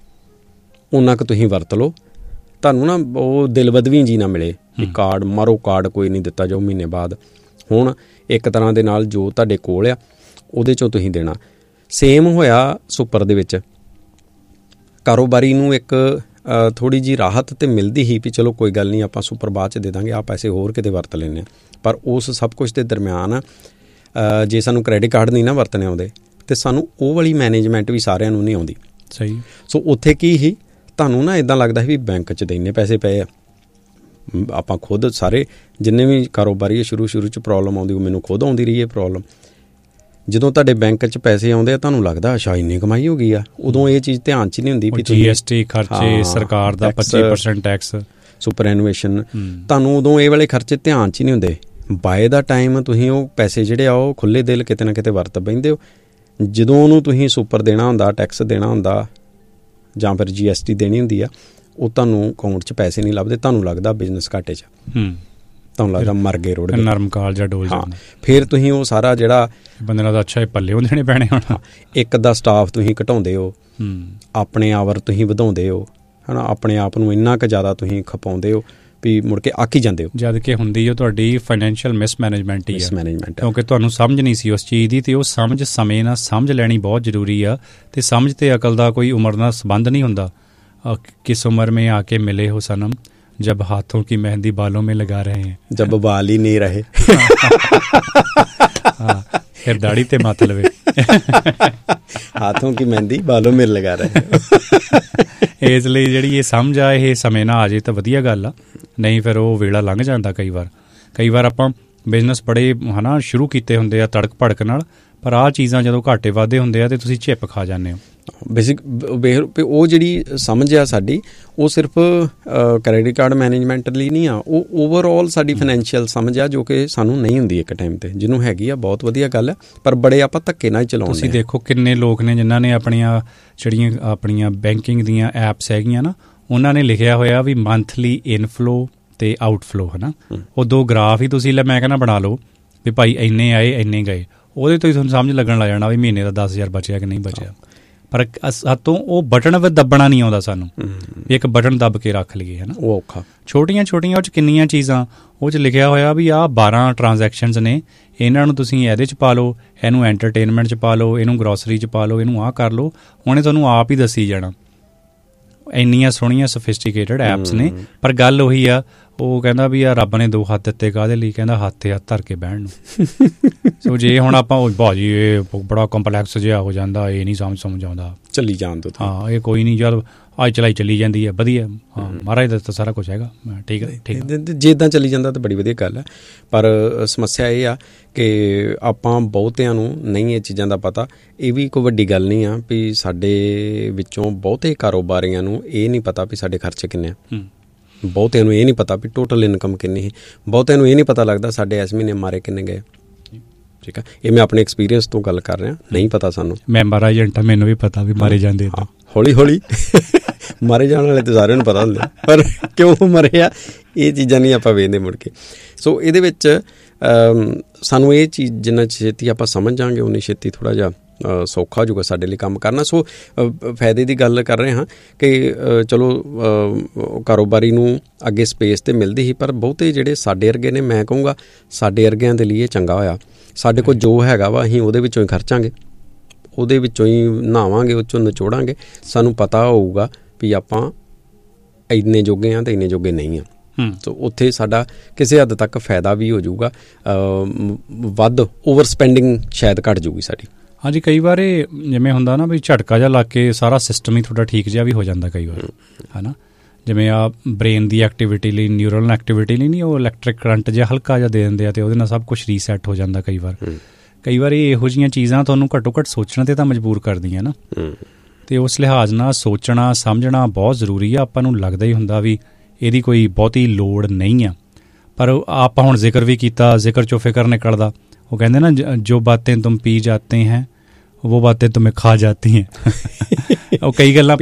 ਉਹਨਾਂ ਕੁ ਤੁਸੀਂ ਵਰਤ ਲਓ। ਤੁਹਾਨੂੰ ਨਾ ਉਹ ਦਿਲ ਬਦਵੀ ਜੀ ਨਾ ਮਿਲੇ ਵੀ ਕਾਰਡ ਮਾਰੋ, ਕਾਰਡ ਕੋਈ ਨਹੀਂ ਦਿੱਤਾ ਜਾਓ ਮਹੀਨੇ ਬਾਅਦ। ਹੁਣ ਇੱਕ ਤਰ੍ਹਾਂ ਦੇ ਨਾਲ ਜੋ ਤੁਹਾਡੇ ਕੋਲ ਆ ਉਹਦੇ 'ਚੋਂ ਤੁਸੀਂ ਦੇਣਾ। ਸੇਮ ਹੋਇਆ ਸੁਪਰ ਦੇ ਵਿੱਚ, ਕਾਰੋਬਾਰੀ ਨੂੰ ਇੱਕ ਥੋੜ੍ਹੀ ਜਿਹੀ ਰਾਹਤ ਤਾਂ ਮਿਲਦੀ ਹੀ ਵੀ ਚਲੋ ਕੋਈ ਗੱਲ ਨਹੀਂ, ਆਪਾਂ ਸੁਪਰ ਬਾਅਦ 'ਚ ਦੇ ਦਾਂਗੇ, ਆਹ ਪੈਸੇ ਹੋਰ ਕਿਤੇ ਵਰਤ ਲੈਂਦੇ ਹਾਂ। ਪਰ ਉਸ ਸਭ ਕੁਛ ਦੇ ਦਰਮਿਆਨ ਜੇ ਸਾਨੂੰ ਕ੍ਰੈਡਿਟ ਕਾਰਡ ਨਹੀਂ ਨਾ ਵਰਤਣੇ ਆਉਂਦੇ ਅਤੇ ਸਾਨੂੰ ਉਹ ਵਾਲੀ ਮੈਨੇਜਮੈਂਟ ਵੀ ਸਾਰਿਆਂ ਨੂੰ ਨਹੀਂ ਆਉਂਦੀ। ਸਹੀ। ਸੋ ਉੱਥੇ ਕੀ ਹੀ ਤੁਹਾਨੂੰ ਨਾ ਇੱਦਾਂ ਲੱਗਦਾ ਵੀ ਬੈਂਕ 'ਚ ਤਾਂ ਇੰਨੇ ਪੈਸੇ ਪਏ ਆ, ਆਪਾਂ ਖੁਦ ਸਾਰੇ ਜਿੰਨੇ ਵੀ ਕਾਰੋਬਾਰੀ ਸ਼ੁਰੂ ਸ਼ੁਰੂ 'ਚ ਪ੍ਰੋਬਲਮ ਆਉਂਦੀ, ਉਹ ਮੈਨੂੰ ਖੁਦ ਆਉਂਦੀ ਰਹੀ ਹੈ ਪ੍ਰੋਬਲਮ। ਜਦੋਂ ਤੁਹਾਡੇ ਬੈਂਕ 'ਚ ਪੈਸੇ ਆਉਂਦੇ ਆ ਤੁਹਾਨੂੰ ਲੱਗਦਾ ਅੱਛਾ ਇੰਨੀ ਕਮਾਈ ਹੋ ਗਈ ਆ, ਉਦੋਂ ਇਹ ਚੀਜ਼ ਧਿਆਨ 'ਚ ਨਹੀਂ ਹੁੰਦੀ ਵੀ ਜੀ ਐਸ ਟੀ ਖਰਚੇ, ਸਰਕਾਰ ਦਾ ਪੱਚੀ ਪਰਸੈਂਟ ਟੈਕਸ, ਸੁਪਰ ਐਨੂਏਸ਼ਨ, ਤੁਹਾਨੂੰ ਉਦੋਂ ਇਹ ਵਾਲੇ ਖਰਚੇ ਧਿਆਨ 'ਚ ਹੀ ਨਹੀਂ ਹੁੰਦੇ। ਬਾਏ ਦਾ ਟਾਈਮ ਤੁਸੀਂ ਉਹ ਪੈਸੇ ਜਿਹੜੇ ਆ ਉਹ ਖੁੱਲ੍ਹੇ ਦਿਲ ਕਿਤੇ ਨਾ ਕਿਤੇ ਵਰਤ ਬਹਿੰਦੇ ਹੋ। ਜਦੋਂ ਉਹਨੂੰ ਤੁਸੀਂ ਸੁਪਰ ਦੇਣਾ ਹੁੰਦਾ, ਟੈਕਸ ਦੇਣਾ ਹੁੰਦਾ ਜਾਂ ਫਿਰ ਜੀ ਐਸ ਟੀ ਦੇਣੀ ਹੁੰਦੀ ਆ, ਉਹ ਤੁਹਾਨੂੰ ਅਕਾਊਂਟ 'ਚ ਪੈਸੇ ਨਹੀਂ ਲੱਭਦੇ, ਤੁਹਾਨੂੰ ਲੱਗਦਾ ਬਿਜ਼ਨਸ ਘਾਟੇ 'ਚ, ਤੁਹਾਨੂੰ ਲੱਗਦਾ ਮਰ ਗਏ ਰੋੜ ਗਏ, ਨਰਮ ਕਾਲ ਜਾਂ ਡੋਲ ਜਾਂਦਾ। ਫਿਰ ਤੁਸੀਂ ਉਹ ਸਾਰਾ ਜਿਹੜਾ ਬੰਦੇ ਨਾਲ ਅੱਛਾ ਇਹ ਪੱਲੇ ਦੇਣੇ ਪੈਣੇ ਹੁਣ, ਇੱਕ ਦਾ ਸਟਾਫ ਤੁਸੀਂ ਘਟਾਉਂਦੇ ਹੋ, ਆਪਣੇ ਆਵਰ ਤੁਸੀਂ ਵਧਾਉਂਦੇ ਹੋ, ਹੈ ਨਾ, ਆਪਣੇ ਆਪ ਨੂੰ ਇੰਨਾ ਕੁ ਜ਼ਿਆਦਾ ਤੁਸੀਂ ਖਪਾਉਂਦੇ ਹੋ ਵੀ ਮੁੜ ਕੇ ਅੱਕ ਹੀ ਜਾਂਦੇ ਹੋ। ਜਦ ਕਿ ਹੁੰਦੀ ਉਹ ਤੁਹਾਡੀ ਫਾਈਨੈਂਸ਼ੀਅਲ ਮਿਸਮੈਨੇਜਮੈਂਟ ਹੀ ਹੈ, ਮਿਸਮੈਨੇਜਮੈਂਟ, ਕਿਉਂਕਿ ਤੁਹਾਨੂੰ ਸਮਝ ਨਹੀਂ ਸੀ ਉਸ ਚੀਜ਼ ਦੀ, ਅਤੇ ਉਹ ਸਮਝ ਸਮੇਂ ਨਾਲ ਸਮਝ ਲੈਣੀ ਬਹੁਤ ਜ਼ਰੂਰੀ ਆ। ਅਤੇ ਸਮਝ ਅਤੇ ਅਕਲ ਦਾ ਕੋਈ ਉਮਰ ਨਾਲ ਸੰਬੰਧ ਨਹੀਂ ਹੁੰਦਾ। ਕਿਸ ਉਮਰ में आके मिले हो सनम, जब हाथों की मेहंदी बालों में लगा रहे हैं, जब बाल ही नहीं रहे फिर दाढ़ी ते मत लवे, हाथों की मेहंदी बालों में लगा रहे। ਇਸ ਲਈ ਜਿਹੜੀ ਇਹ ਸਮਝ ਆ ਇਹ ਸਮੇਂ ਨਾਲ ਆ ਜੇ ਤਾਂ ਵਧੀਆ ਗੱਲ ਆ, ਨਹੀਂ ਫਿਰ ਉਹ ਵੇਲਾ ਲੰਘ ਜਾਂਦਾ। ਕਈ ਵਾਰ ਕਈ ਵਾਰ ਆਪਾਂ ਬਿਜ਼ਨਸ ਬੜੇ ਹੈ ਨਾ ਸ਼ੁਰੂ ਕੀਤੇ ਹੁੰਦੇ ਆ ਤੜਕ ਭੜਕ ਨਾਲ, ਪਰ ਆਹ ਚੀਜ਼ਾਂ ਜਦੋਂ ਘਾਟੇ ਵਾਧੇ ਹੁੰਦੇ ਆ ਤੇ ਤੁਸੀਂ ਝਿੱਪ ਖਾ ਜਾਂਦੇ ਹੋ। ਬੇਸਿਕ ਉਹ ਜਿਹੜੀ ਸਮਝ ਆ ਸਾਡੀ ਉਹ ਸਿਰਫ ਕ੍ਰੈਡਿਟ ਕਾਰਡ ਮੈਨੇਜਮੈਂਟ ਲਈ ਨਹੀਂ ਆ, ਉਹ ਓਵਰਆਲ ਸਾਡੀ ਫਾਈਨੈਂਸ਼ੀਅਲ ਸਮਝ ਆ ਜੋ ਕਿ ਸਾਨੂੰ ਨਹੀਂ ਹੁੰਦੀ ਇੱਕ ਟਾਈਮ 'ਤੇ। ਜਿਹਨੂੰ ਹੈਗੀ ਆ ਬਹੁਤ ਵਧੀਆ ਗੱਲ ਹੈ, ਪਰ ਬੜੇ ਆਪਾਂ ਧੱਕੇ ਨਾਲ ਚਲਾਉਂਦੇ। ਤੁਸੀਂ ਦੇਖੋ ਕਿੰਨੇ ਲੋਕ ਨੇ ਜਿਨ੍ਹਾਂ ਨੇ ਆਪਣੀਆਂ ਜਿਹੜੀਆਂ ਆਪਣੀਆਂ ਬੈਂਕਿੰਗ ਦੀਆਂ ਐਪਸ ਹੈਗੀਆਂ ਨਾ, ਉਹਨਾਂ ਨੇ ਲਿਖਿਆ ਹੋਇਆ ਵੀ ਮੰਥਲੀ ਇਨਫਲੋ ਅਤੇ ਆਊਟਫਲੋ, ਹੈ ਨਾ। ਉਹ ਦੋ ਗ੍ਰਾਫ ਹੀ ਤੁਸੀਂ ਲੈ ਮੈਂ ਕਹਿੰਦਾ ਬਣਾ ਲਓ ਵੀ ਭਾਈ ਇੰਨੇ ਆਏ ਇੰਨੇ ਗਏ, ਉਹਦੇ ਤੋਂ ਹੀ ਤੁਹਾਨੂੰ ਸਮਝ ਲੱਗਣ ਲੱਗ ਜਾਣਾ ਵੀ ਮਹੀਨੇ ਦਾ ਦਸ ਹਜ਼ਾਰ ਬਚਿਆ ਕਿ ਨਹੀਂ ਬਚਿਆ। ਪਰ ਸਾਤੋਂ ਉਹ ਬਟਨ ਵੀ ਦੱਬਣਾ ਨਹੀਂ ਆਉਂਦਾ ਸਾਨੂੰ, ਵੀ ਇੱਕ ਬਟਨ ਦੱਬ ਕੇ ਰੱਖ ਲਈਏ, ਹੈ ਨਾ। ਉਹ ਔਖਾ। ਛੋਟੀਆਂ ਛੋਟੀਆਂ ਉਹ 'ਚ ਕਿੰਨੀਆਂ ਚੀਜ਼ਾਂ ਉਹ 'ਚ ਲਿਖਿਆ ਹੋਇਆ ਵੀ ਆਹ ਬਾਰਾਂ ਟ੍ਰਾਂਜੈਕਸ਼ਨਸ ਨੇ, ਇਹਨਾਂ ਨੂੰ ਤੁਸੀਂ ਇਹਦੇ 'ਚ ਪਾ ਲਓ, ਇਹਨੂੰ ਐਂਟਰਟੇਨਮੈਂਟ 'ਚ ਪਾ ਲਓ, ਇਹਨੂੰ ਗਰੋਸਰੀ 'ਚ ਪਾ ਲਓ, ਇਹਨੂੰ ਆਹ ਕਰ ਲਓ। ਉਹਨੇ ਤੁਹਾਨੂੰ ਆਪ ਹੀ ਦੱਸੀ ਜਾਣਾ। ਇੰਨੀਆਂ ਸੋਹਣੀਆਂ ਸੋਫਿਸਟੀਕੇਟਡ ਐਪਸ ਨੇ, ਪਰ ਗੱਲ ਉਹੀ ਆ, ਉਹ ਕਹਿੰਦਾ ਵੀ ਆ ਰੱਬ ਨੇ ਦੋ ਹੱਥ ਦਿੱਤੇ ਕਾਹਦੇ ਲਈ, ਕਹਿੰਦਾ ਹੱਥ 'ਤੇ ਹੱਥ ਧਰ ਕੇ ਬਹਿਣ ਨੂੰ। ਸੋ ਜੇ ਹੁਣ ਆਪਾਂ ਭਾਜੀ ਇਹ ਬੜਾ ਕੰਪਲੈਕਸ ਜਿਹਾ ਹੋ ਜਾਂਦਾ, ਇਹ ਨਹੀਂ ਸਮਝ ਸਮਝ ਆਉਂਦਾ, ਚੱਲੀ ਜਾਣ ਦੋ। ਹਾਂ, ਇਹ ਕੋਈ ਨਹੀਂ, ਜਦ ਅੱਜ ਚਲਾਈ ਚੱਲੀ ਜਾਂਦੀ ਹੈ, ਵਧੀਆ। ਹਾਂ, ਮਹਾਰਾਜ ਦਾ ਤਾਂ ਸਾਰਾ ਕੁਛ ਹੈਗਾ, ਠੀਕ ਹੈ ਠੀਕ ਹੈ। ਜੇ ਇੱਦਾਂ ਚੱਲੀ ਜਾਂਦਾ ਤਾਂ ਬੜੀ ਵਧੀਆ ਗੱਲ ਹੈ, ਪਰ ਸਮੱਸਿਆ ਇਹ ਆ ਕਿ ਆਪਾਂ ਬਹੁਤਿਆਂ ਨੂੰ ਨਹੀਂ ਇਹ ਚੀਜ਼ਾਂ ਦਾ ਪਤਾ। ਇਹ ਵੀ ਕੋਈ ਵੱਡੀ ਗੱਲ ਨਹੀਂ ਆ ਵੀ ਸਾਡੇ ਵਿੱਚੋਂ ਬਹੁਤੇ ਕਾਰੋਬਾਰੀਆਂ ਨੂੰ ਇਹ ਨਹੀਂ ਪਤਾ ਵੀ ਸਾਡੇ ਖਰਚੇ ਕਿੰਨੇ ਆ। ਬਹੁਤਿਆਂ ਨੂੰ ਇਹ ਨਹੀਂ ਪਤਾ ਵੀ ਟੋਟਲ ਇਨਕਮ ਕਿੰਨੀ ਹੈ। ਬਹੁਤਿਆਂ ਨੂੰ ਇਹ ਨਹੀਂ ਪਤਾ ਲੱਗਦਾ ਸਾਡੇ ਇਸ ਮਹੀਨੇ ਮਾਰੇ ਕਿੰਨੇ ਗਏ। ਠੀਕ ਆ, ਇਹ ਮੈਂ ਆਪਣੇ ਐਕਸਪੀਰੀਅੰਸ ਤੋਂ ਗੱਲ ਕਰ ਰਿਹਾ, ਨਹੀਂ ਪਤਾ ਸਾਨੂੰ। ਮੈਂਬਰ ਏਜੰਟ ਆ, ਮੈਨੂੰ ਵੀ ਪਤਾ ਵੀ ਮਾਰੇ ਜਾਂਦੇ। ਹਾਂ, ਹੌਲੀ ਹੌਲੀ ਮਾਰੇ ਜਾਣ ਵਾਲੇ ਤਾਂ ਸਾਰਿਆਂ ਨੂੰ ਪਤਾ ਹੁੰਦੇ, ਪਰ ਕਿਉਂ ਮਰੇ ਆ ਇਹ ਚੀਜ਼ਾਂ ਨਹੀਂ ਆਪਾਂ ਵੇਖਦੇ ਮੁੜ ਕੇ। ਸੋ ਇਹਦੇ ਵਿੱਚ ਸਾਨੂੰ ਇਹ ਚੀਜ਼ ਜਿੰਨਾ ਛੇਤੀ ਆਪਾਂ ਸਮਝ ਜਾਵਾਂਗੇ ਉਨੀ ਛੇਤੀ ਥੋੜ੍ਹਾ ਜਿਹਾ ਸੌਖਾ ਹੋ ਜਾਊਗਾ ਸਾਡੇ ਲਈ ਕੰਮ ਕਰਨਾ। ਸੋ ਫਾਇਦੇ ਦੀ ਗੱਲ ਕਰ ਰਹੇ ਹਾਂ ਕਿ ਚਲੋ ਕਾਰੋਬਾਰੀ ਨੂੰ ਅੱਗੇ ਸਪੇਸ ਤਾਂ ਮਿਲਦੀ ਸੀ, ਪਰ ਬਹੁਤੇ ਜਿਹੜੇ ਸਾਡੇ ਵਰਗੇ ਨੇ, ਮੈਂ ਕਹੂੰਗਾ ਸਾਡੇ ਵਰਗਿਆਂ ਦੇ ਲਈ ਇਹ ਚੰਗਾ ਹੋਇਆ। ਸਾਡੇ ਕੋਲ ਜੋ ਹੈਗਾ ਵਾ ਅਸੀਂ ਉਹਦੇ ਵਿੱਚੋਂ ਹੀ ਖਰਚਾਂਗੇ, ਉਹਦੇ ਵਿੱਚੋਂ ਹੀ ਨਹਾਵਾਂਗੇ, ਉਹ 'ਚੋਂ ਨਿਚੋੜਾਂਗੇ। ਸਾਨੂੰ ਪਤਾ ਹੋਊਗਾ ਵੀ ਆਪਾਂ ਇੰਨੇ ਜੋਗੇ ਹਾਂ ਅਤੇ ਇੰਨੇ ਜੋਗੇ ਨਹੀਂ ਹਾਂ। ਸੋ ਉੱਥੇ ਸਾਡਾ ਕਿਸੇ ਹੱਦ ਤੱਕ ਫਾਇਦਾ ਵੀ ਹੋ ਜਾਊਗਾ, ਵੱਧ ਓਵਰ ਸਪੈਂਡਿੰਗ ਸ਼ਾਇਦ ਘੱਟ ਜੂਗੀ ਸਾਡੀ। ਹਾਂਜੀ, ਕਈ ਵਾਰ ਇਹ ਜਿਵੇਂ ਹੁੰਦਾ ਨਾ ਵੀ ਝਟਕਾ ਜਿਹਾ ਲੱਗ ਕੇ ਸਾਰਾ ਸਿਸਟਮ ਹੀ ਤੁਹਾਡਾ ਠੀਕ ਜਿਹਾ ਵੀ ਹੋ ਜਾਂਦਾ ਕਈ ਵਾਰ, ਹੈ ਨਾ। ਜਿਵੇਂ ਆ ਬ੍ਰੇਨ ਦੀ ਐਕਟੀਵਿਟੀ ਲਈ, ਨਿਊਰਲ ਐਕਟੀਵਿਟੀ ਲਈ ਨਹੀਂ, ਉਹ ਇਲੈਕਟ੍ਰਿਕ ਕਰੰਟ ਜਿਹਾ ਹਲਕਾ ਜਿਹਾ ਦੇ ਦਿੰਦੇ ਆ ਅਤੇ ਉਹਦੇ ਨਾਲ ਸਭ ਕੁਛ ਰੀਸੈਟ ਹੋ ਜਾਂਦਾ ਕਈ ਵਾਰ। ਕਈ ਵਾਰ ਇਹੋ ਜਿਹੀਆਂ ਚੀਜ਼ਾਂ ਤੁਹਾਨੂੰ ਘੱਟੋ ਘੱਟ ਸੋਚਣ 'ਤੇ ਤਾਂ ਮਜਬੂਰ ਕਰਦੀਆਂ ਨਾ, ਅਤੇ ਉਸ ਲਿਹਾਜ਼ ਨਾਲ ਸੋਚਣਾ ਸਮਝਣਾ ਬਹੁਤ ਜ਼ਰੂਰੀ ਆ। ਆਪਾਂ ਨੂੰ ਲੱਗਦਾ ਹੀ ਹੁੰਦਾ ਵੀ ਇਹਦੀ ਕੋਈ ਬਹੁਤੀ ਲੋੜ ਨਹੀਂ ਆ, ਪਰ ਆਪਾਂ ਹੁਣ ਜ਼ਿਕਰ ਵੀ ਕੀਤਾ, ਜ਼ਿਕਰ 'ਚੋਂ ਫਿਕਰ ਨਿਕਲਦਾ। ਉਹ ਕਹਿੰਦੇ ਨਾ, ਜੋ ਬਾतें ਤੁਮ ਪੀ ਜਾਤੇ ਹੈ ਉਹ ਬਾतें तुम्हें ਖਾ ਜਾਤੀ ਹੈ। ਉਹ ਕਈ ਗੱਲਾਂ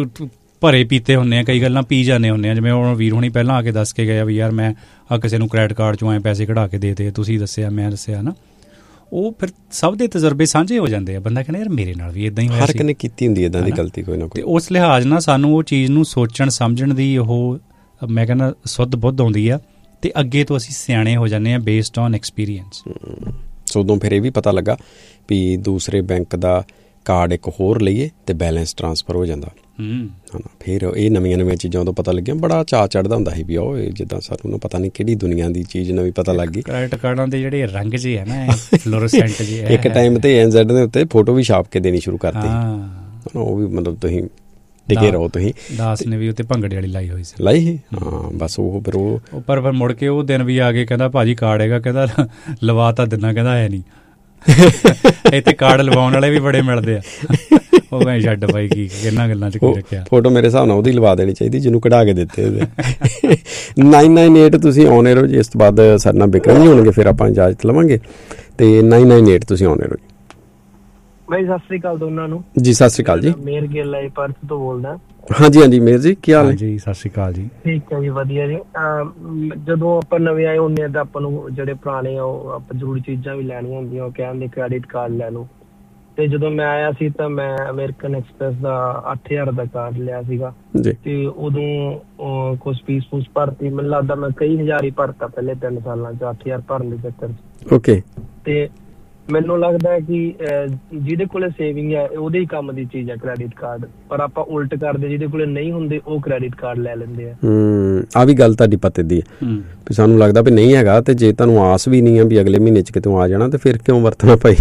ਭਰੇ ਪੀਤੇ ਹੁੰਦੇ ਆ, ਕਈ ਗੱਲਾਂ ਪੀ ਜਾਂਦੇ ਹੁੰਦੇ ਆ। ਜਿਵੇਂ ਹੁਣ ਵੀਰ ਹੁਣੀ ਪਹਿਲਾਂ ਆ ਕੇ ਦੱਸ ਕੇ ਗਏ ਵੀ ਯਾਰ ਮੈਂ ਆ ਕਿਸੇ ਨੂੰ ਕ੍ਰੈਡਿਟ ਕਾਰਡ 'ਚੋਂ ਐਂ ਪੈਸੇ ਕਢਾ ਕੇ ਦੇ ਦੇ, ਤੁਸੀਂ ਦੱਸਿਆ ਮੈਂ ਦੱਸਿਆ ਨਾ, ਉਹ ਫਿਰ ਸਭ ਦੇ ਤਜਰਬੇ ਸਾਂਝੇ ਹੋ ਜਾਂਦੇ ਆ। ਬੰਦਾ ਕਹਿੰਦਾ ਯਾਰ ਮੇਰੇ ਨਾਲ ਵੀ ਇੱਦਾਂ ਹੀ ਹੋਇਆ ਸੀ, ਹਰ ਇੱਕ ਨੇ ਕੀਤੀ ਹੁੰਦੀ ਇੱਦਾਂ ਦੀ ਗਲਤੀ ਕੋਈ ਨਾ ਕੋਈ। ਅਤੇ ਉਸ ਲਿਹਾਜ਼ ਨਾਲ ਸਾਨੂੰ ਉਹ ਚੀਜ਼ ਨੂੰ ਸੋਚਣ ਸਮਝਣ ਦੀ ਉਹ ਮੈਂ ਕਹਿੰਦਾ ਸੁੱਧ ਬੁੱਧ ਆਉਂਦੀ ਆ, ਅਤੇ ਅੱਗੇ ਤੋਂ ਅਸੀਂ ਸਿਆਣੇ ਹੋ ਜਾਂਦੇ ਹਾਂ ਬੇਸਡ ਔਨ ਐਕਸਪੀਰੀਅੰਸ। ਸੋ ਉਦੋਂ ਫਿਰ ਇਹ ਵੀ ਪਤਾ ਲੱਗਾ ਵੀ ਦੂਸਰੇ ਬੈਂਕ ਦਾ ਕਾਰਡ ਇੱਕ ਹੋਰ ਲਈਏ ਅਤੇ ਬੈਲੈਂਸ ਟਰਾਂਸਫਰ ਹੋ ਜਾਂਦਾ, ਹੈ ਨਾ। ਫਿਰ ਇਹ ਨਵੀਆਂ ਨਵੀਆਂ ਚੀਜ਼ਾਂ ਉਦੋਂ ਪਤਾ ਲੱਗੀਆਂ, ਬੜਾ ਚਾਅ ਚੜ੍ਹਦਾ ਹੁੰਦਾ ਸੀ ਵੀ ਉਹ ਜਿੱਦਾਂ ਸਾਨੂੰ ਪਤਾ ਨਹੀਂ ਕਿਹੜੀ ਦੁਨੀਆ ਦੀ ਚੀਜ਼ ਨਵੀਂ ਪਤਾ ਲੱਗ ਗਈ। ਕ੍ਰੈਡਿਟ ਕਾਰਡਾਂ ਦੇ ਜਿਹੜੇ ਰੰਗ ਜਿਹੇ ਹੈ ਨਾ, ਫਲੋਰੋਸੈਂਟ ਜਿਹੇ, ਇੱਕ ਟਾਈਮ 'ਤੇ ਐਨ ਜ਼ੈਡ ਦੇ ਉੱਤੇ ਫੋਟੋ ਵੀ ਛਾਪ ਕੇ ਦੇਣੀ ਸ਼ੁਰੂ ਕਰਤੀ। ਉਹ ਵੀ ਮਤਲਬ ਤੁਸੀਂ ਟਿਕੇ ਰਹੋ। ਤੁਸੀਂ ਦਾਸ ਨੇ ਵੀ ਉੱਤੇ ਭੰਗੜੇ ਵਾਲੀ ਲਾਈ ਹੋਈ ਸੀ, ਲਾਈ ਸੀ। ਹਾਂ, ਬਸ ਉਹ ਫਿਰ ਉਹ ਪਰ ਫਿਰ ਮੁੜ ਕੇ ਉਹ ਦਿਨ ਵੀ ਆ ਗਏ, ਕਹਿੰਦਾ ਭਾਜੀ ਕਾਰਡ ਹੈਗਾ, ਕਹਿੰਦਾ ਲਵਾ ਤਾਂ ਦਿੰਦਾ, ਕਹਿੰਦਾ ਹੈ ਨਹੀਂ। ਇੱਥੇ ਕਾਰਡ ਲਵਾਉਣ ਵਾਲੇ ਵੀ ਬੜੇ ਮਿਲਦੇ ਆ। ਉਹ ਮੈਂ ਛੱਡ ਪਾਈ ਕੀ ਇਹਨਾਂ ਗੱਲਾਂ 'ਚ ਕੀ ਰੱਖਿਆ। ਫੋਟੋ ਮੇਰੇ ਹਿਸਾਬ ਨਾਲ ਉਹਦੀ ਲਵਾ ਦੇਣੀ ਚਾਹੀਦੀ ਜਿਹਨੂੰ ਕਢਾ ਕੇ ਦਿੱਤੇ ਉਹਦੇ। ਨਾਈਨ ਨਾਈਨ ਏਟ ਤੁਸੀਂ ਆਉਣੇ ਰਹੋ ਜੀ। ਇਸ ਤੋਂ ਬਾਅਦ ਸਾਡੇ ਨਾਲ ਬਿਕਰਮ ਜੀ ਹੋਣਗੇ, ਫਿਰ ਆਪਾਂ ਇਜਾਜ਼ਤ ਲਵਾਂਗੇ। ਅਤੇ ਨਾਈਨ ਨਾਈਨ ਏਟ ਤੁਸੀਂ ਆਉਣੇ ਰਹੋ ਜੀ। ਬਾਈ ਸਤਿ ਸ੍ਰੀ ਅਕਾਲ ਦੋਨਾਂ ਨੂੰ। ਜੀ ਸਤਿ ਸ੍ਰੀ ਅਕਾਲ ਜੀ। ਮੇਰ ਗਿੱਲ ਹੈ, ਪਰਸ ਤੋਂ ਬੋਲਦਾ। ਹਾਂਜੀ ਹਾਂਜੀ ਮੇਰ ਜੀ, ਕੀ ਹਾਲ ਹੈ ਜੀ? ਸਤਿ ਸ੍ਰੀ ਅਕਾਲ ਜੀ। ਠੀਕ ਹੈ ਜੀ, ਵਧੀਆ ਜੀ। ਜਦੋਂ ਆਪਾਂ ਨਵੇਂ ਆਏ ਹੁੰਦੇ ਹਾਂ ਤਾਂ ਆਪਾਂ ਨੂੰ ਜਿਹੜੇ ਪੁਰਾਣੇ ਆ ਉਹ ਆਪਾਂ ਜ਼ਰੂਰੀ ਚੀਜ਼ਾਂ ਵੀ ਲੈਣੀਆਂ ਹੁੰਦੀਆਂ, ਉਹ ਕਹਿੰਦੇ ਕ੍ਰੈਡਿਟ ਕਾਰਡ ਲੈ ਲਓ। ਤੇ ਜਦੋਂ ਮੈਂ ਆਇਆ ਸੀ ਤਾਂ ਮੈਂ ਅਮਰੀਕਨ ਐਕਸਪ੍ਰੈਸ ਦਾ ਅੱਠ ਹਜ਼ਾਰ ਦਾ ਕਾਰਡ ਲਿਆ ਸੀਗਾ, ਤੇ ਉਦੋਂ ਕੁਛ ਫੀਸ ਫੂਸ ਭਰਤੀ। ਮੈਨੂੰ ਲੱਗਦਾ ਮੈਂ ਕਈ ਹਜ਼ਾਰ ਹੀ ਭਰਤਾ ਪਹਿਲੇ ਤਿੰਨ ਸਾਲਾਂ ਚ, ਅੱਠ ਹਜ਼ਾਰ ਭਰਨ ਦੇ ਚੱਕਰ ਚ। ਓਕੇ। ਤੇ ਮੈਨੂੰ ਲੱਗਦਾ ਕਿ ਜਿਹਦੇ ਕੋਲੇ ਸੇਵਿੰਗ ਹੈ ਉਹਦੇ ਹੀ ਕੰਮ ਦੀ ਚੀਜ਼ ਹੈ ਕ੍ਰੈਡਿਟ ਕਾਰਡ, ਪਰ ਆਪਾਂ ਉਲਟ ਕਰਦੇ, ਜਿਹਦੇ ਕੋਲੇ ਨਹੀਂ ਹੁੰਦੇ ਉਹ ਕ੍ਰੈਡਿਟ ਕਾਰਡ ਲੈ ਲੈਂਦੇ ਆ। ਹੂੰ, ਆ ਵੀ ਗੱਲ ਤੁਹਾਡੀ ਪਤੇ ਦੀ ਹੈ ਵੀ ਸਾਨੂੰ ਲੱਗਦਾ ਵੀ ਨਹੀਂ ਹੈਗਾ, ਤੇ ਜੇ ਤੁਹਾਨੂੰ ਆਸ ਵੀ ਨਹੀਂ ਆ ਵੀ ਅਗਲੇ ਮਹੀਨੇ ਚ ਕਿਤੋਂ ਆ ਜਾਣਾ, ਤੇ ਫਿਰ ਕਿਉਂ ਵਰਤਣਾ ਭਾਈ।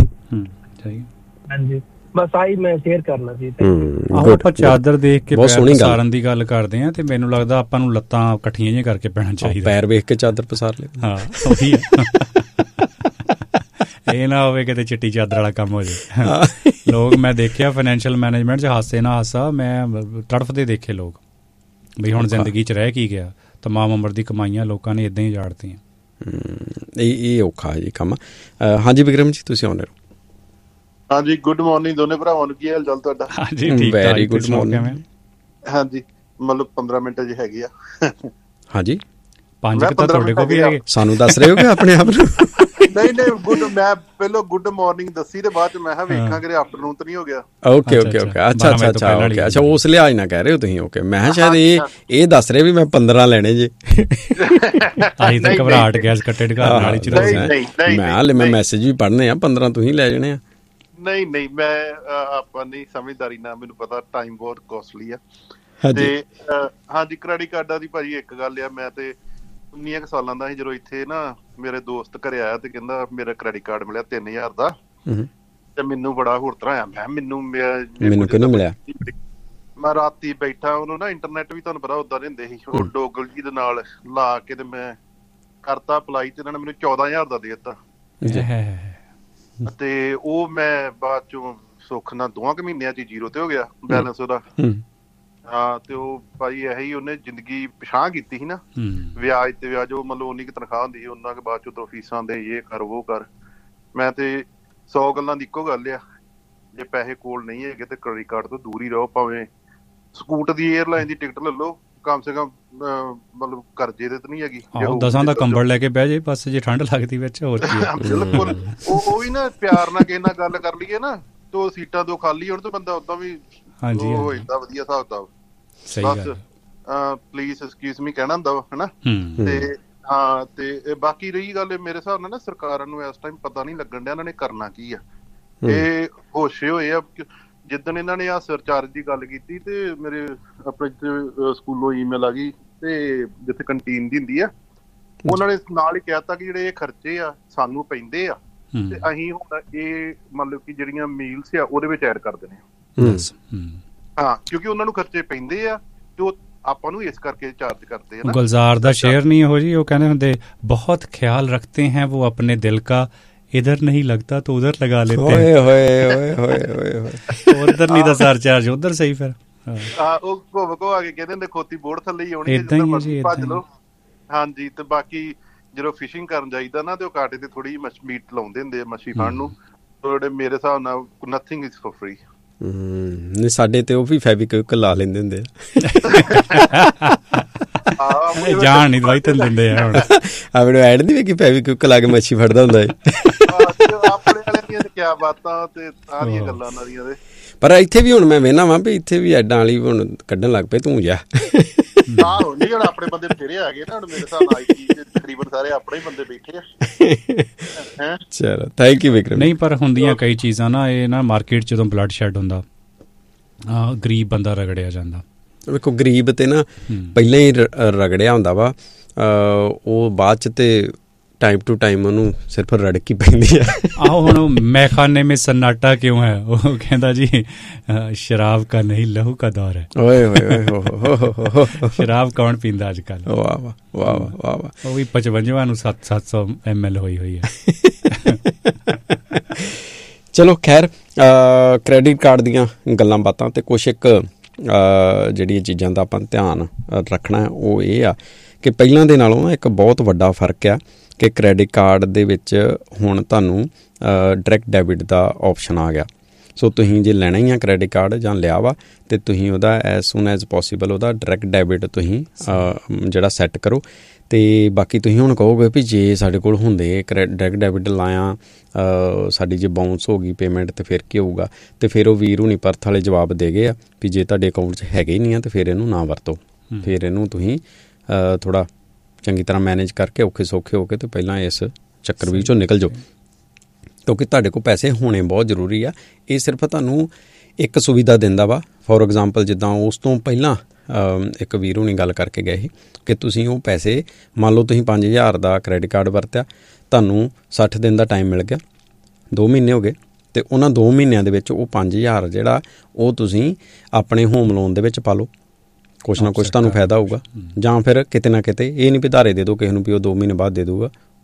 ਹਾਂਜੀ, ਬਸ ਆਹੀ ਮੈਂ ਸ਼ੇਅਰ ਕਰਨਾ ਸੀ। ਆਪਾਂ ਚਾਦਰ ਦੇਖ ਕੇ ਪੈਰ ਪਸਾਰਨ ਦੀ ਗੱਲ ਕਰਦੇ ਹਾਂ, ਤੇ ਮੈਨੂੰ ਲੱਗਦਾ ਆਪਾਂ ਨੂੰ ਲੱਤਾਂ ਇਕੱਠੀਆਂ ਜਿਹੀਆਂ ਕਰਕੇ ਪੈਣਾ ਚਾਹੀਦਾ। ਪੈਰ ਵੇਖ ਕੇ ਚਾਦਰ ਪਸਾਰ ਲੈ। ਹਾਂ, ਉਹੀ ਇਹ ਨਾ ਹੋਵੇ ਕਿਤੇ ਚਿੱਟੀ ਚਾਦਰ ਵਾਲਾ ਕੰਮ ਹੋ ਜਾਏ। ਲੋਕ ਮੈਂ ਦੇਖਿਆ ਫਾਈਨੈਂਸ਼ੀਅਲ ਮੈਨੇਜਮੈਂਟ 'ਚ ਹਾਸੇ ਨਾ ਹਾਸਾ ਮੈਂ ਤੜਫਦੇ ਦੇਖੇ ਲੋਕ ਵੀ ਹੁਣ ਜ਼ਿੰਦਗੀ 'ਚ ਰਹਿ ਕੀ ਗਿਆ, ਤਮਾਮ ਉਮਰ ਦੀ ਕਮਾਈਆਂ ਲੋਕਾਂ ਨੇ ਇੱਦਾਂ ਹੀ ਉਜਾੜਤੀਆਂ। ਇਹ ਇਹ ਔਖਾ ਜੀ ਕੰਮ। ਹਾਂਜੀ ਵਿਕਰਮ ਜੀ ਤੁਸੀਂ ਆਉਂਦੇ ਹੋ। ਹਾਂਜੀ ਗੁੱਡ ਮਾਰਨਿੰਗ ਦੋਨੇ ਭਰਾਵਾਂ ਨੂੰ, ਕੀ ਹਾਲ ਚਾਲ ਤੁਹਾਡਾ? ਹਾਂਜੀ ਠੀਕ, ਵੈਰੀ ਗੁੱਡ ਮਾਰਨਿੰਗ। ਹਾਂਜੀ ਮਤਲਬ ਪੰਦਰਾਂ ਮਿੰਟ ਜੀ ਹੈਗੇ ਆ। ਹਾਂਜੀ ਪੰਜ ਕੁ ਤਾਂ ਤੁਹਾਡੇ ਕੋਲ ਵੀ ਹੈਗੇ, ਸਾਨੂੰ ਦੱਸ ਰਹੇ ਹੋ ਕਿ ਆਪਣੇ ਆਪ ਨੂੰ? ਨਹੀਂ ਨਹੀਂ ਗੁੱਡ, ਮੈਂ ਪਹਿਲਾਂ ਗੁੱਡ ਮਾਰਨਿੰਗ ਦੱਸੀ ਤੇ ਬਾਅਦ ਚ ਮੈਂ ਕਿਹਾ ਵੇਖਾਂ ਕਿ ਆਫਟਰਨੂਨ ਤਾਂ ਨਹੀਂ ਹੋ ਗਿਆ। ਓਕੇ ਓਕੇ ਓਕੇ ਅੱਛਾ ਅੱਛਾ ਅੱਛਾ ਓਕੇ ਅੱਛਾ ਉਸ ਲਿਹਾਜ਼ ਨਾਲ ਕਹਿ ਰਹੇ ਹੋ ਤੁਸੀਂ। ਓਕੇ ਮੈਂ ਕਿਹਾ ਸ਼ਾਇਦ ਇਹ ਇਹ ਦੱਸ ਰਹੇ ਵੀ ਮੈਂ ਪੰਦਰਾਂ ਲੈਣੇ ਜੇ। ਆਈ ਤਾਂ ਘਬਰਾਹਟ ਗਿਆ ਕੱਟੇ ਢਕਾਰ ਨਾਲ ਹੀ। ਮੈਂ ਹਾਲੇ ਮੈਂ ਮੈਸੇਜ ਵੀ ਪੜ੍ਹਨੇ ਆ, ਪੰਦਰਾਂ ਤੁਸੀਂ ਲੈ ਜਾਣੇ ਆ। ਨਹੀਂ ਨਹੀਂ ਮੈਂ ਆਪਾਂ ਨਹੀਂ ਸਮਝਦਾਰੀ ਨਾਲ, ਮੈਨੂੰ ਪਤਾ ਟਾਈਮ ਬਹੁਤ ਕੋਸਟਲੀ ਆ। ਤੇ ਹਾਂਜੀ ਕ੍ਰੈਡਿਟ ਕਾਰਡਾਂ ਦੀ ਭਾਜੀ ਇੱਕ ਗੱਲ ਆ, ਮੈਂ ਤੇ ਉੱਨੀਆਂ ਕੁ ਸਾਲਾਂ ਦਾ ਸੀ ਜਦੋਂ ਇੱਥੇ ਨਾ ਮੇਰੇ ਦੋਸਤ ਘਰੇ ਆਇਆ ਤੇ ਕਹਿੰਦਾ ਮੇਰਾ ਕ੍ਰੈਡਿਟ ਕਾਰਡ ਮਿਲਿਆ ਤਿੰਨ ਹਜ਼ਾਰ ਦਾ, ਤੇ ਮੈਨੂੰ ਬੜਾ ਹੋਰ ਤਰ੍ਹਾਂ ਆਇਆ। ਮੈਂ ਮੈਨੂੰ ਮੈਨੂੰ ਕਿਹਨੂੰ ਮਿਲਿਆ? ਮੈਂ ਰਾਤੀ ਬੈਠਾ, ਉਹਨੂੰ ਨਾ ਇੰਟਰਨੈਟ ਵੀ ਤੁਹਾਨੂੰ ਪਤਾ ਓਦਾਂ ਦੇ ਹੁੰਦੇ ਸੀ, ਉਹ ਡੋਗਲ ਜੀ ਦੇ ਨਾਲ ਲਾ ਕੇ ਤੇ ਮੈਂ ਕਰਤਾ ਅਪਲਾਈ ਤੇ ਇਹਨਾਂ ਨੇ ਮੈਨੂੰ ਚੌਦਾਂ ਹਜ਼ਾਰ ਦਾ ਦੇ ਦਿੱਤਾ। ਤੇ ਉਹ ਮੈਂ ਬਾਅਦ ਚੋਂ ਸੁੱਖ ਨਾਲ ਦੋਵਾਂ ਕੁ ਮਹੀਨਿਆਂ ਚ ਜੀਰੋ ਤੇ ਹੋ ਗਿਆ ਬੈਲੈਂਸ ਉਹਦਾ। ਹਾਂ ਤੇ ਉਹ ਭਾਈ ਇਹੀ ਉਹਨੇ ਜ਼ਿੰਦਗੀ ਪਿਛਾਂਹ ਕੀਤੀ ਸੀ ਨਾ, ਵਿਆਜ ਤੇ ਵਿਆਜ, ਉਹ ਮਤਲਬ ਉਨੀ ਕੁ ਤਨਖਾਹ ਹੁੰਦੀ ਸੀ, ਉਹਨਾਂ ਕੇ ਬਾਅਦ ਚੋਂ ਫੀਸਾਂ ਦੇ ਇਹ ਕਰ ਉਹ ਕਰ। ਮੈਂ ਤੇ ਸੌ ਗੱਲਾਂ ਦੀ ਇੱਕੋ ਗੱਲ ਆ, ਜੇ ਪੈਸੇ ਕੋਲ ਨਹੀਂ ਹੈਗੇ ਤੇ ਕ੍ਰੈਡਿਟ ਕਾਰਡ ਤੋਂ ਦੂਰ ਹੀ ਰਹੋ। ਭਾਵੇਂ ਸਕੂਟ ਦੀ ਏਅਰਲਾਈਨ ਦੀ ਟਿਕਟ ਲੈ ਲਓ, ਕਮ ਸੇ ਕਮ ਮਤਲਬ ਕਰਜ਼ੇ ਦੇ ਤਾਂ ਨਹੀਂ ਹੈਗੀ। ਦਸਾਂ ਦਾ ਕੰਬਲ ਲੈ ਕੇ ਬਹਿ ਜੇ ਬਸ, ਜੇ ਠੰਡ ਲੱਗਦੀ ਵਿੱਚ ਹੋਰ ਕੀ। ਬਿਲਕੁਲ ਉਹ ਵੀ ਨਾ ਪਿਆਰ ਨਾਲ ਕਿਸੇ ਨਾਲ ਗੱਲ ਕਰ ਲਈਏ ਨਾ ਤੇ ਸੀਟਾਂ ਦੋ ਖਾਲੀ ਹੋਣ ਤੇ ਬੰਦਾ ਓਦਾਂ ਵੀ ਹੋ ਜਾਂਦਾ ਵਧੀਆ ਹਿਸਾਬ ਕਿਤਾਬ। ਬਸ ਪਲੀਜ਼ ਐਕਸਕਿਊਜ਼ ਮੀ ਕਹਿਣਾ ਹੁੰਦਾ ਵਾ ਹਨਾ। ਤੇ ਹਾਂ ਤੇ ਬਾਕੀ ਰਹੀ ਗੱਲ ਮੇਰੇ ਹਿਸਾਬ ਨਾਲ ਨਾ ਸਰਕਾਰਾਂ ਨੂੰ ਇਸ ਟਾਈਮ ਪਤਾ ਨਹੀਂ ਲੱਗਣ ਡਿਆ ਇਹਨਾਂ ਨੇ ਕਰਨਾ ਕੀ ਆ। ਇਹ ਹੋਸ਼ੇ ਹੋਏ ਆ ਜਿੱਦਣ ਇਹਨਾਂ ਨੇ ਆਹ ਸਰਚਾਰਜ ਦੀ ਗੱਲ ਕੀਤੀ ਤੇ ਮੇਰੇ ਆਪਣੇ ਸਕੂਲੋਂ ਈਮੇਲ ਆ ਗਈ ਤੇ ਜਿੱਥੇ ਕੰਟੀਨ ਦੀ ਹੁੰਦੀ ਆ ਉਹਨਾਂ ਨੇ ਨਾਲ ਹੀ ਕਹਿ ਦਿੱਤਾ ਕਿ ਜਿਹੜੇ ਇਹ ਖਰਚੇ ਆ ਸਾਨੂੰ ਪੈਂਦੇ ਆ ਤੇ ਅਸੀਂ ਹੁਣ ਇਹ ਮਤਲਬ ਕਿ ਜਿਹੜੀਆਂ ਮੀਲਸ ਆ ਉਹਦੇ ਵਿੱਚ ਐਡ ਕਰ ਦੇਣੇ ਆ। ਹਾਂ ਕਿਉਂਕਿ ਉਹਨਾਂ ਨੂੰ ਖਰਚੇ ਪੈਂਦੇ ਆ ਤੇ ਉਹ ਆਪਾਂ ਨੂੰ ਇਸ ਕਰਕੇ ਚਾਰਜ ਕਰਦੇ ਆ। ਗੁਲਜ਼ਾਰ ਦਾ ਸ਼ੇਰ ਨਹੀਂ ਇਹੋ ਜੀ, ਉਹ ਕਹਿੰਦੇ ਹੁੰਦੇ ਬਹੁਤ ਖਿਆਲ ਰੱਖਤੇ हैं वो अपने दिल का, इधर नहीं लगता तो उधर लगा लेते हैं, उधर नहीं था सरचार्ज उधर सही। फिर ਉਹ ਘੁੰਮ ਘੁੰਮ ਆ ਕੇ ਕਹਿੰਦੇ ਹੁੰਦੇ ਖੋਤੀ ਬੋਰਡ ਥੱਲੇ ਹੀ ਆਉਣੀ ਹੈ, ਭੱਜ ਲਓ। ਹਾਂਜੀ ਤੇ ਬਾਕੀ ਜਦੋਂ ਫਿਸ਼ਿੰਗ ਕਰਨ ਜਾਈਦਾ ਨਾ ਤੇ ਉਹ ਕਾਂਟੇ ਤੇ ਥੋੜੀ ਜਿਹੀ ਮੀਟ ਲਾਉਂਦੇ ਹੁੰਦੇ ਆ ਮੱਛੀ ਫੜਨ ਨੂੰ। ਥੋੜੇ ਮੇਰੇ ਹਿਸਾਬ ਨਾਲ ਨਥਿੰਗ ਇਜ਼ ਫॉर ਫ੍ਰੀ। ਨਹੀਂ ਸਾਡੇ ਤੇ ਉਹ ਵੀ ਫੈਵਿਕਵਿਕ ਲਾ ਲੈਂਦੇ ਹੁੰਦੇ ਆ। ਜਾਣ ਨਹੀਂ ਦਵਾਈ ਤੈਨੂੰ ਦਿੰਦੇ ਆ। ਹੁਣ ਆਪਣੇ ਐਡ ਨਹੀਂ ਵੇਖੀ ਫੈਵਿਕਵਿਕ ਲਾ ਕੇ ਮੱਛੀ ਫੜਦਾ ਹੁੰਦਾ ਹੈ। ਆਪਣੇ ਵਾਲਿਆਂ ਦੀਆਂ ਕਿਆ ਬਾਤਾਂ ਤੇ ਸਾਰੀਆਂ ਗੱਲਾਂ ਉਹਨਾਂ ਦੀਆਂ ਦੇ। ਪਰ ਇੱਥੇ ਵੀ ਹੁਣ ਮੈਂ ਵੇਖਣਾ ਵਾ ਵੀ ਇੱਥੇ ਵੀ ਐਡਾਂ ਵਾਲੀ ਹੁਣ ਕੱਢਣ ਲੱਗ ਪਏ, ਤੂੰ ਜਾ। ਆਹੋ ਨਹੀਂ ਹੁਣ ਆਪਣੇ ਬੰਦੇ ਬਥੇਰੇ ਆ ਗਏ ਨਾ, ਹੁਣ ਮੇਰੇ ਹਿਸਾਬ ਨਾਲ ਆਈਟੀ ਦੇ ਤਕਰੀਬਨ ਸਾਰੇ ਆਪਣੇ ਹੀ ਬੰਦੇ ਬੈਠੇ ਆ। ਚਲੋ ਥੈਂਕ ਯੂ ਵਿਕਰਮ। ਨਹੀਂ ਪਰ ਹੁੰਦੀਆਂ ਕਈ ਚੀਜ਼ਾਂ ਨਾ, ਇਹ ਨਾ ਮਾਰਕੀਟ ਜਦੋਂ ਬਲੱਡ ਸ਼ੈਡ ਹੁੰਦਾ ਗਰੀਬ ਬੰਦਾ ਰਗੜਿਆ ਜਾਂਦਾ। ਵੇਖੋ ਗਰੀਬ ਤੇ ਨਾ ਪਹਿਲਾਂ ਹੀ ਰਗੜਿਆ ਹੁੰਦਾ ਵਾ, ਉਹ ਬਾਅਦ ਚ ਤੇ ਟਾਈਮ ਟੂ ਟਾਈਮ ਉਹਨੂੰ ਸਿਰਫ ਰੜਕ ਹੀ ਪੈਂਦੀ ਆ। ਆਹੋ ਹੁਣ ਮੈਖਾਨੇ ਮੇਂ ਸन्नाटा ਕਿਉਂ ਹੈ, ਉਹ ਕਹਿੰਦਾ ਜੀ ਸ਼ਰਾਬ ਕਾ ਨਹੀਂ ਲਹੂ ਕਾ ਦੌਰ ਹੈ। ਓਏ ਹੋਏ ਹੋਏ ਸ਼ਰਾਬ ਕੌਣ ਪੀਂਦਾ ਅੱਜ ਕੱਲ੍ਹ। ਵਾਹ ਵਾਹ ਵਾਹ ਵਾਹ ਵਾਹ। ਉਹ ਵੀ ਪਚਵੰਜਵਾਂ ਨੂੰ ਸੱਤ ਸੱਤ ਸੌ ਐਮ ਐਲ ਹੋਈ ਹੋਈ ਹੈ। ਚਲੋ ਖੈਰ ਕ੍ਰੈਡਿਟ ਕਾਰਡ ਦੀਆਂ ਗੱਲਾਂ ਬਾਤਾਂ ਤੇ ਕੁਛ ਇੱਕ ਜਿਹੜੀਆਂ ਚੀਜ਼ਾਂ ਦਾ ਆਪਾਂ ਧਿਆਨ ਰੱਖਣਾ ਉਹ ਇਹ ਆ ਕਿ ਪਹਿਲਾਂ ਦੇ ਨਾਲੋਂ ਨਾ ਇੱਕ ਬਹੁਤ ਵੱਡਾ ਫਰਕ ਆ ਕਿ ਕ੍ਰੈਡਿਟ ਕਾਰਡ ਦੇ ਵਿੱਚ ਹੁਣ ਤੁਹਾਨੂੰ ਡਾਇਰੈਕਟ ਡੈਬਿਟ ਦਾ ਆਪਸ਼ਨ ਆ ਗਿਆ। ਸੋ ਤੁਸੀਂ ਜੇ ਲੈਣਾ ਹੀ ਆ ਕ੍ਰੈਡਿਟ ਕਾਰਡ ਜਾਂ ਲਿਆ ਵਾ ਅਤੇ ਤੁਸੀਂ ਉਹਦਾ ਐਜ਼ ਸੂਨ ਐਜ਼ ਪੋਸੀਬਲ ਉਹਦਾ ਡਾਇਰੈਕਟ ਡੈਬਿਟ ਤੁਸੀਂ ਜਿਹੜਾ ਸੈੱਟ ਕਰੋ। ਅਤੇ ਬਾਕੀ ਤੁਸੀਂ ਹੁਣ ਕਹੋਗੇ ਵੀ ਜੇ ਸਾਡੇ ਕੋਲ ਹੁੰਦੇ ਕਰੈ ਡਾਇਰੈਕਟ ਡੈਬਿਟ ਲਾਇਆ ਸਾਡੀ ਜੇ ਬਾਊਂਸ ਹੋ ਗਈ ਪੇਮੈਂਟ ਤਾਂ ਫਿਰ ਕੀ ਹੋਊਗਾ। ਅਤੇ ਫਿਰ ਉਹ ਵੀਰ ਹੁਣੀ ਪਰਥ ਵਾਲੇ ਜਵਾਬ ਦੇ ਗਏ ਆ ਵੀ ਜੇ ਤੁਹਾਡੇ ਅਕਾਊਂਟ 'ਚ ਹੈਗੇ ਹੀ ਨਹੀਂ ਆ ਤਾਂ ਫਿਰ ਇਹਨੂੰ ਨਾ ਵਰਤੋ, ਫਿਰ ਇਹਨੂੰ ਤੁਸੀਂ ਥੋੜ੍ਹਾ ਚੰਗੀ ਤਰ੍ਹਾਂ ਮੈਨੇਜ ਕਰਕੇ ਔਖੇ ਸੌਖੇ ਹੋ ਕੇ ਅਤੇ ਪਹਿਲਾਂ ਇਸ ਚੱਕਰ ਵਿੱਚੋਂ ਨਿਕਲ ਜਾਓ, ਕਿਉਂਕਿ ਤੁਹਾਡੇ ਕੋਲ ਪੈਸੇ ਹੋਣੇ ਬਹੁਤ ਜ਼ਰੂਰੀ ਆ। ਇਹ ਸਿਰਫ ਤੁਹਾਨੂੰ ਇੱਕ ਸੁਵਿਧਾ ਦਿੰਦਾ ਵਾ। ਫੋਰ ਐਗਜ਼ਾਮਪਲ ਜਿੱਦਾਂ ਉਸ ਤੋਂ ਪਹਿਲਾਂ ਇੱਕ ਵੀਰ ਹੁਣੀ ਗੱਲ ਕਰਕੇ ਗਏ ਸੀ ਕਿ ਤੁਸੀਂ ਉਹ ਪੈਸੇ ਮੰਨ ਲਓ ਤੁਸੀਂ ਪੰਜ ਹਜ਼ਾਰ ਦਾ ਕ੍ਰੈਡਿਟ ਕਾਰਡ ਵਰਤਿਆ, ਤੁਹਾਨੂੰ ਸੱਠ ਦਿਨ ਦਾ ਟਾਈਮ ਮਿਲ ਗਿਆ, ਦੋ ਮਹੀਨੇ ਹੋ ਗਏ, ਅਤੇ ਉਹਨਾਂ ਦੋ ਮਹੀਨਿਆਂ ਦੇ ਵਿੱਚ ਉਹ ਪੰਜ ਹਜ਼ਾਰ ਜਿਹੜਾ ਉਹ ਤੁਸੀਂ ਆਪਣੇ ਹੋਮ ਲੋਨ ਦੇ ਵਿੱਚ ਪਾ ਲਓ, ਕੁਛ ਨਾ ਕੁਛ ਤੁਹਾਨੂੰ ਫਾਇਦਾ ਹੋਊਗਾ। ਜਾਂ ਫਿਰ ਕਿਤੇ ਨਾ ਕਿਤੇ ਇਹ ਨਹੀਂ ਵੀ ਧਾਰੇ ਦੇ ਦਿਓ ਕਿਸੇ ਨੂੰ ਵੀ ਉਹ ਦੋ ਮਹੀਨੇ ਬਾਅਦ ਦੇ ਦੂਗਾ,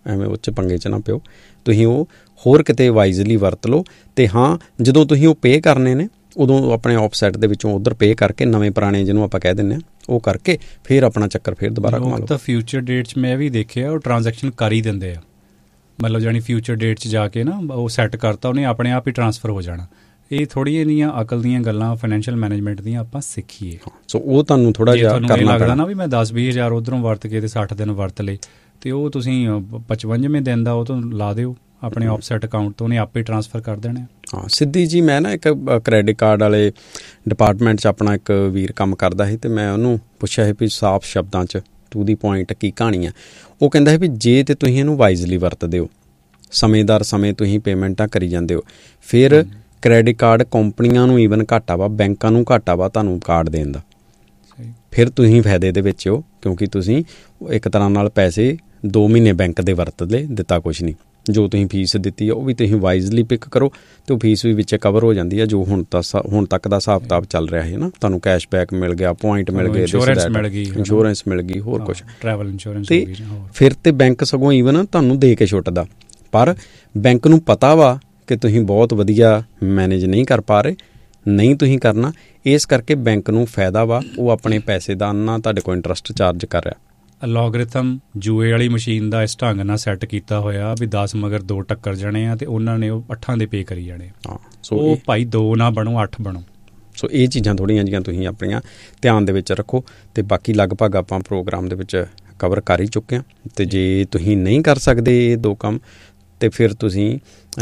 ਐਵੇਂ ਉਹ 'ਚ ਪੰਗੇ 'ਚ ਨਾ ਪਿਓ, ਤੁਸੀਂ ਉਹ ਹੋਰ ਕਿਤੇ ਵਾਈਜ਼ਲੀ ਵਰਤ ਲਓ। ਅਤੇ ਹਾਂ, ਜਦੋਂ ਤੁਸੀਂ ਉਹ ਪੇ ਕਰਨੇ ਨੇ ਉਦੋਂ ਆਪਣੇ ਆਫਸੈਟ ਦੇ ਵਿੱਚੋਂ ਉੱਧਰ ਪੇ ਕਰਕੇ ਨਵੇਂ ਪੁਰਾਣੇ ਜਿਹਨੂੰ ਆਪਾਂ ਕਹਿ ਦਿੰਦੇ ਹਾਂ ਉਹ ਕਰਕੇ ਫਿਰ ਆਪਣਾ ਚੱਕਰ ਫਿਰ ਦੁਬਾਰਾ ਘੁਮਾ ਲਓ। ਤਾਂ ਫਿਊਚਰ ਡੇਟ 'ਚ ਮੈਂ ਵੀ ਦੇਖਿਆ ਉਹ ਟ੍ਰਾਂਜੈਕਸ਼ਨ ਕਰ ਹੀ ਦਿੰਦੇ ਆ, ਮਤਲਬ ਜਾਣੀ ਫਿਊਚਰ ਡੇਟ 'ਚ ਜਾ ਕੇ ਨਾ ਉਹ ਸੈੱਟ ਕਰਤਾ ਉਹਨੇ ਆਪਣੇ ਆਪ ਹੀ ਟਰਾਂਸਫਰ ਹੋ ਜਾਣਾ। ਇਹ ਥੋੜ੍ਹੀਆਂ ਜਿਹੀਆਂ ਅਕਲ ਦੀਆਂ ਗੱਲਾਂ ਫਾਈਨੈਂਸ਼ੀਅਲ ਮੈਨੇਜਮੈਂਟ ਦੀਆਂ ਆਪਾਂ ਸਿੱਖੀਏ। ਸੋ ਉਹ ਤੁਹਾਨੂੰ ਥੋੜ੍ਹਾ ਜਿਹਾ ਕਰਨਾ ਪੈਣਾ। ਲੱਗਦਾ ਨਾ ਵੀ ਮੈਂ ਦਸ ਵੀਹ ਹਜ਼ਾਰ ਉੱਧਰੋਂ ਵਰਤ ਕੇ ਅਤੇ ਸੱਠ ਦਿਨ ਵਰਤ ਲਏ, ਅਤੇ ਉਹ ਤੁਸੀਂ ਪਚਵੰਜਵੇਂ ਦਿਨ ਦਾ ਉਹ ਤੋਂ ਲਾ ਦਿਓ ਆਪਣੇ ਆਫਸੈਟ ਅਕਾਊਂਟ ਤੋਂ, ਉਹਨੇ ਆਪੇ ਟਰਾਂਸਫਰ ਕਰ ਦੇਣੇ। ਹਾਂ ਸਿੱਧੀ ਜੀ। ਮੈਂ ਨਾ ਇੱਕ ਕ੍ਰੈਡਿਟ ਕਾਰਡ ਵਾਲੇ ਡਿਪਾਰਟਮੈਂਟ 'ਚ ਆਪਣਾ ਇੱਕ ਵੀਰ ਕੰਮ ਕਰਦਾ ਸੀ, ਅਤੇ ਮੈਂ ਉਹਨੂੰ ਪੁੱਛਿਆ ਸੀ ਵੀ ਸਾਫ਼ ਸ਼ਬਦਾਂ 'ਚ ਟੂ ਦੀ ਪੁਆਇੰਟ ਕੀ ਕਹਾਣੀ ਆ। ਉਹ ਕਹਿੰਦਾ ਸੀ ਵੀ ਜੇ ਤਾਂ ਤੁਸੀਂ ਇਹਨੂੰ ਵਾਈਜ਼ਲੀ ਵਰਤਦੇ ਹੋ, ਸਮੇਂਦਾਰ ਸਮੇਂ ਤੁਸੀਂ ਪੇਮੈਂਟਾਂ ਕਰੀ ਜਾਂਦੇ ਹੋ, ਫਿਰ ਕ੍ਰੈਡਿਟ ਕਾਰਡ ਕੰਪਨੀਆਂ ਨੂੰ ਈਵਨ ਘਾਟਾ ਵਾ, ਬੈਂਕਾਂ ਨੂੰ ਘਾਟਾ ਵਾ ਤੁਹਾਨੂੰ ਕਾਰਡ ਦੇਣ ਦਾ, ਫਿਰ ਤੁਸੀਂ ਫਾਇਦੇ ਦੇ ਵਿੱਚ ਹੋ, ਕਿਉਂਕਿ ਤੁਸੀਂ ਇੱਕ ਤਰ੍ਹਾਂ ਨਾਲ ਪੈਸੇ ਦੋ ਮਹੀਨੇ ਬੈਂਕ ਦੇ ਵਰਤ ਲਏ, ਦਿੱਤਾ ਕੁਛ ਨਹੀਂ। ਜੋ ਤੁਸੀਂ ਫੀਸ ਦਿੱਤੀ ਆ ਉਹ ਵੀ ਤੁਸੀਂ ਵਾਈਜ਼ਲੀ ਪਿਕ ਕਰੋ ਅਤੇ ਉਹ ਫੀਸ ਵੀ ਵਿੱਚ ਕਵਰ ਹੋ ਜਾਂਦੀ ਆ। ਜੋ ਹੁਣ ਤਾਂ ਹੁਣ ਤੱਕ ਦਾ ਹਿਸਾਬ ਕਿਤਾਬ ਚੱਲ ਰਿਹਾ ਹੈ ਨਾ, ਤੁਹਾਨੂੰ ਕੈਸ਼ਬੈਕ ਮਿਲ ਗਿਆ, ਪੁਆਇੰਟ ਮਿਲ ਗਏ, ਇੰਸ਼ੋਰੈਂਸ ਮਿਲ ਗਈ, ਇੰਸ਼ੋਰੈਂਸ ਮਿਲ ਗਈ, ਹੋਰ ਕੁਛ ਟਰੈਵਲ ਇੰਸ਼ੋਰੈਂਸ। ਅਤੇ ਫਿਰ ਤਾਂ ਬੈਂਕ ਸਗੋਂ ਈਵਨ ਤੁਹਾਨੂੰ ਦੇ ਕੇ ਛੁੱਟਦਾ, ਪਰ ਬੈਂਕ ਨੂੰ ਪਤਾ ਵਾ ਕਿ ਤੁਸੀਂ ਬਹੁਤ ਵਧੀਆ ਮੈਨੇਜ ਨਹੀਂ ਕਰ ਪਾ ਰਹੇ, ਨਹੀਂ ਤੁਸੀਂ ਕਰਨਾ, ਇਸ ਕਰਕੇ ਬੈਂਕ ਨੂੰ ਫਾਇਦਾ ਵਾ, ਉਹ ਆਪਣੇ ਪੈਸੇ ਦਾ ਨਾ ਤੁਹਾਡੇ ਕੋਲ ਇੰਟਰਸਟ ਚਾਰਜ ਕਰ ਰਿਹਾ। ਲੋਗਰਿਥਮ ਜੂਏ ਵਾਲੀ ਮਸ਼ੀਨ ਦਾ ਇਸ ਢੰਗ ਨਾਲ ਸੈੱਟ ਕੀਤਾ ਹੋਇਆ ਵੀ ਦਸ ਮਗਰ ਦੋ ਟੱਕਰ ਜਾਣੇ ਆ ਅਤੇ ਉਹਨਾਂ ਨੇ ਉਹ ਅੱਠਾਂ ਦੇ ਪੇ ਕਰੀ ਜਾਣੇ। ਹਾਂ ਸੋ ਉਹ ਭਾਈ ਦੋ ਨਾ ਬਣੋ, ਅੱਠ ਬਣੋ। ਸੋ ਇਹ ਚੀਜ਼ਾਂ ਥੋੜ੍ਹੀਆਂ ਜਿਹੀਆਂ ਤੁਸੀਂ ਆਪਣੀਆਂ ਧਿਆਨ ਦੇ ਵਿੱਚ ਰੱਖੋ। ਅਤੇ ਬਾਕੀ ਲਗਭਗ ਆਪਾਂ ਪ੍ਰੋਗਰਾਮ ਦੇ ਵਿੱਚ ਕਵਰ ਕਰ ਹੀ ਚੁੱਕੇ ਹਾਂ। ਅਤੇ ਜੇ ਤੁਸੀਂ ਨਹੀਂ ਕਰ ਸਕਦੇ ਇਹ ਦੋ ਕੰਮ, ਅਤੇ ਫਿਰ ਤੁਸੀਂ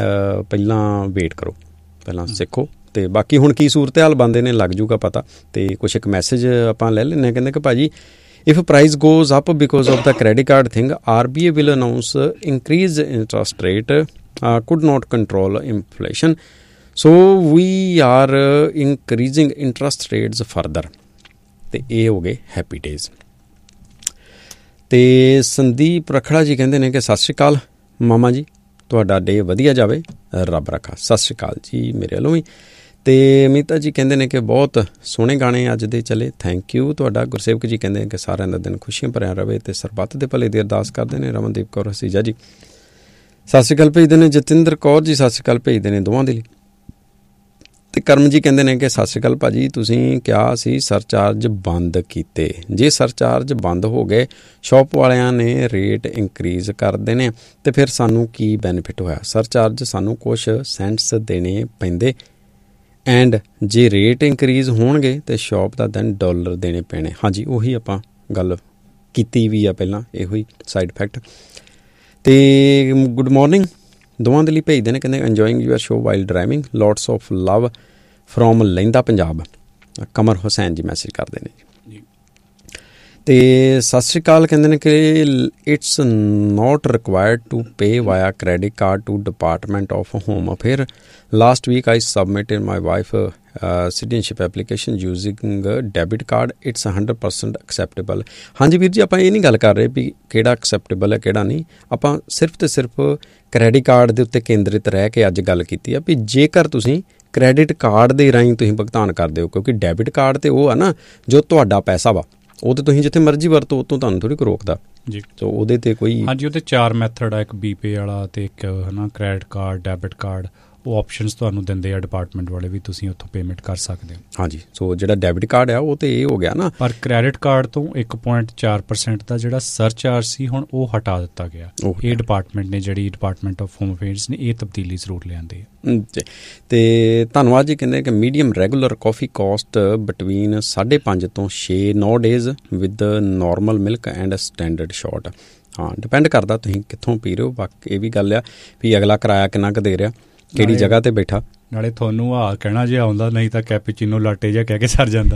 ਪਹਿਲਾਂ ਵੇਟ ਕਰੋ, ਪਹਿਲਾਂ ਸਿੱਖੋ। ਅਤੇ ਬਾਕੀ ਹੁਣ ਕੀ ਸੂਰਤ ਹਾਲ ਬਣਦੇ ਨੇ ਲੱਗ ਜੂਗਾ ਪਤਾ। ਅਤੇ ਕੁਛ ਇੱਕ ਮੈਸੇਜ ਆਪਾਂ ਲੈ ਲੈਂਦੇ ਹਾਂ, ਕਹਿੰਦੇ ਕਿ ਭਾਜੀ if price goes up because of the credit card thing, R B A will announce increase interest rate, uh, could not control inflation, so we are uh, increasing interest rates further. ਤੇ ਇਹ ਹੋ ਗਏ ਹੈਪੀ ਡੇਜ਼। ਅਤੇ ਸੰਦੀਪ ਰਖੜਾ ਜੀ ਕਹਿੰਦੇ ਨੇ ਕਿ ਸਤਿ ਸ਼੍ਰੀ ਅਕਾਲ ਮਾਮਾ ਜੀ, ਤੁਹਾਡਾ ਡੇ ਵਧੀਆ ਜਾਵੇ, ਰੱਬ ਰੱਖਾ। ਸਤਿ ਸ਼੍ਰੀ ਅਕਾਲ ਜੀ ਮੇਰੇ ਵੱਲੋਂ ਵੀ। ਅਤੇ ਅਮਿਤਾ ਜੀ ਕਹਿੰਦੇ ਨੇ ਕਿ ਬਹੁਤ ਸੋਹਣੇ ਗਾਣੇ ਅੱਜ ਦੇ ਚੱਲੇ, ਥੈਂਕ ਯੂ ਤੁਹਾਡਾ। ਗੁਰਸੇਵਕ ਜੀ ਕਹਿੰਦੇ ਨੇ ਕਿ ਸਾਰਿਆਂ ਦਾ ਦਿਨ ਖੁਸ਼ੀਆਂ ਭਰਿਆ ਰਵੇ ਅਤੇ ਸਰਬੱਤ ਦੇ ਭਲੇ ਦੀ ਅਰਦਾਸ ਕਰਦੇ ਨੇ। ਰਮਨਦੀਪ ਕੌਰ ਹਸੀਜਾ ਜੀ ਸਤਿ ਸ਼੍ਰੀ ਅਕਾਲ ਭੇਜਦੇ ਨੇ। ਜਤਿੰਦਰ ਕੌਰ ਜੀ ਸਤਿ ਸ਼੍ਰੀ ਅਕਾਲ ਭੇਜਦੇ ਨੇ ਦੋਵਾਂ ਦੇ ਲਈ। ਅਤੇ ਕਰਮ ਜੀ ਕਹਿੰਦੇ ਨੇ ਕਿ ਸਤਿ ਸ਼੍ਰੀ ਅਕਾਲ ਭਾਅ ਜੀ, ਤੁਸੀਂ ਕਿਹਾ ਸੀ ਸਰਚਾਰਜ ਬੰਦ ਕੀਤੇ, ਜੇ ਸਰਚਾਰਜ ਬੰਦ ਹੋ ਗਏ, ਸ਼ੌਪ ਵਾਲਿਆਂ ਨੇ ਰੇਟ ਇਨਕਰੀਜ਼ ਕਰ ਦੇਣੇ, ਅਤੇ ਫਿਰ ਸਾਨੂੰ ਕੀ ਬੈਨੀਫਿਟ ਹੋਇਆ? ਸਰਚਾਰਜ ਸਾਨੂੰ ਕੁਛ ਸੈਂਟਸ ਦੇਣੇ ਪੈਂਦੇ, ਐਂਡ ਜੇ ਰੇਟ ਇਨਕਰੀਜ਼ ਹੋਣਗੇ ਤਾਂ ਸ਼ੌਪ ਦਾ ਦੈਨ ਡਾਲਰ ਦੇਣੇ ਪੈਣੇ। ਹਾਂਜੀ ਉਹੀ ਆਪਾਂ ਗੱਲ ਕੀਤੀ ਵੀ ਆ ਪਹਿਲਾਂ, ਇਹੋ ਹੀ ਸਾਈਡ ਇਫੈਕਟ। ਅਤੇ ਗੁੱਡ ਮੋਰਨਿੰਗ ਦੋਵਾਂ ਦੇ ਲਈ ਭੇਜਦੇ ਨੇ, ਕਹਿੰਦੇ enjoying your show while driving, lots of love from ਲਹਿੰਦਾ ਪੰਜਾਬ। ਕਮਰ ਹੁਸੈਨ ਜੀ ਮੈਸੇਜ ਕਰਦੇ ਨੇ ਜੀ। ਅਤੇ ਸਤਿ ਸ਼੍ਰੀ ਅਕਾਲ ਕਹਿੰਦੇ ਨੇ ਕਿ it's not ਰਿਕਵਾਇਰਡ to pay via credit card to department of home affair. Last week I submitted my wife citizenship application using debit card, it's hundred percent acceptable. ਹਾਂਜੀ ਵੀਰ ਜੀ, ਆਪਾਂ ਇਹ ਨਹੀਂ ਗੱਲ ਕਰ ਰਹੇ ਵੀ ਕਿਹੜਾ ਐਕਸੈਪਟੇਬਲ ਹੈ ਕਿਹੜਾ ਨਹੀਂ, ਆਪਾਂ ਸਿਰਫ ਅਤੇ ਸਿਰਫ ਕ੍ਰੈਡਿਟ ਕਾਰਡ ਦੇ ਉੱਤੇ ਕੇਂਦਰਿਤ ਰਹਿ ਕੇ ਅੱਜ ਗੱਲ ਕੀਤੀ ਆ ਵੀ ਜੇਕਰ ਤੁਸੀਂ ਕ੍ਰੈਡਿਟ ਕਾਰਡ ਦੇ ਰਾਹੀਂ ਤੁਸੀਂ ਭੁਗਤਾਨ ਕਰਦੇ ਹੋ, ਕਿਉਂਕਿ ਡੈਬਿਟ ਕਾਰਡ ਤਾਂ ਉਹ ਆ ਨਾ ਜੋ ਤੁਹਾਡਾ ਪੈਸਾ ਵਾ, ਉਹ ਤਾਂ ਤੁਸੀਂ ਜਿੱਥੇ ਮਰਜ਼ੀ ਵਰਤੋ, ਉਹ ਤੋਂ ਤੁਹਾਨੂੰ ਥੋੜ੍ਹੀ ਕੋਈ ਰੋਕਦਾ ਜੀ। ਸੋ ਉਹਦੇ 'ਤੇ ਕੋਈ ਹਾਂਜੀ ਉਹਦੇ ਚਾਰ ਮੈਥਡ ਆ, ਇੱਕ ਬੀ ਪੇ ਵਾਲਾ ਅਤੇ ਇੱਕ ਹੈ ਨਾ ਕ੍ਰੈਡਿਟ ਕਾਰਡ, ਡੈਬਿਟ ਕਾਰਡ, ਉਹ ਆਪਸ਼ਨਸ ਤੁਹਾਨੂੰ ਦਿੰਦੇ ਆ ਡਿਪਾਰਟਮੈਂਟ ਵਾਲੇ ਵੀ, ਤੁਸੀਂ ਉੱਥੋਂ ਪੇਮੈਂਟ ਕਰ ਸਕਦੇ ਹੋ। ਹਾਂਜੀ ਸੋ ਜਿਹੜਾ ਡੈਬਿਟ ਕਾਰਡ ਆ ਉਹ ਤਾਂ ਇਹ ਹੋ ਗਿਆ ਨਾ, ਪਰ ਕ੍ਰੈਡਿਟ ਕਾਰਡ ਤੋਂ ਇੱਕ ਪੁਆਇੰਟ ਚਾਰ ਪਰਸੈਂਟ ਦਾ ਜਿਹੜਾ ਸਰਚਾਰਜ ਸੀ ਹੁਣ ਉਹ ਹਟਾ ਦਿੱਤਾ ਗਿਆ। ਇਹ ਡਿਪਾਰਟਮੈਂਟ ਨੇ ਜਿਹੜੀ ਡਿਪਾਰਟਮੈਂਟ ਆਫ ਹੋਮ ਅਫੇਅਰਸ ਨੇ ਇਹ ਤਬਦੀਲੀ ਜ਼ਰੂਰ ਲਿਆਂਦੀ ਹੈ। ਅਤੇ ਧੰਨਵਾਦ ਜੀ। ਕਹਿੰਦੇ ਕਿ ਮੀਡੀਅਮ ਰੈਗੂਲਰ ਕਾਫੀ ਕੋਸਟ ਬਿਟਵੀਨ ਸਾਢੇ ਪੰਜ ਤੋਂ ਛੇ ਨੌ days with normal milk and standard short. ਹਾਂ ਡਿਪੈਂਡ ਕਰਦਾ ਤੁਸੀਂ ਕਿੱਥੋਂ ਪੀ ਰਹੇ ਹੋ। ਬਾਕੀ ਇਹ ਵੀ ਗੱਲ ਆ ਵੀ ਅਗਲਾ ਕਿਰਾਇਆ ਕਿੰਨਾ ਕੁ ਦੇ ਰਿਹਾ, ਕਿਹੜੀ ਜਗ੍ਹਾ 'ਤੇ ਬੈਠਾ। ਨਾਲੇ ਤੁਹਾਨੂੰ ਆਹ ਕਹਿਣਾ ਜੇ ਆਉਂਦਾ, ਨਹੀਂ ਤਾਂ ਕੈਪੀਚੀਨੋ ਲਾਟੇ ਜਿਹਾ ਕਹਿ ਕੇ ਸਰ ਜਾਂਦਾ।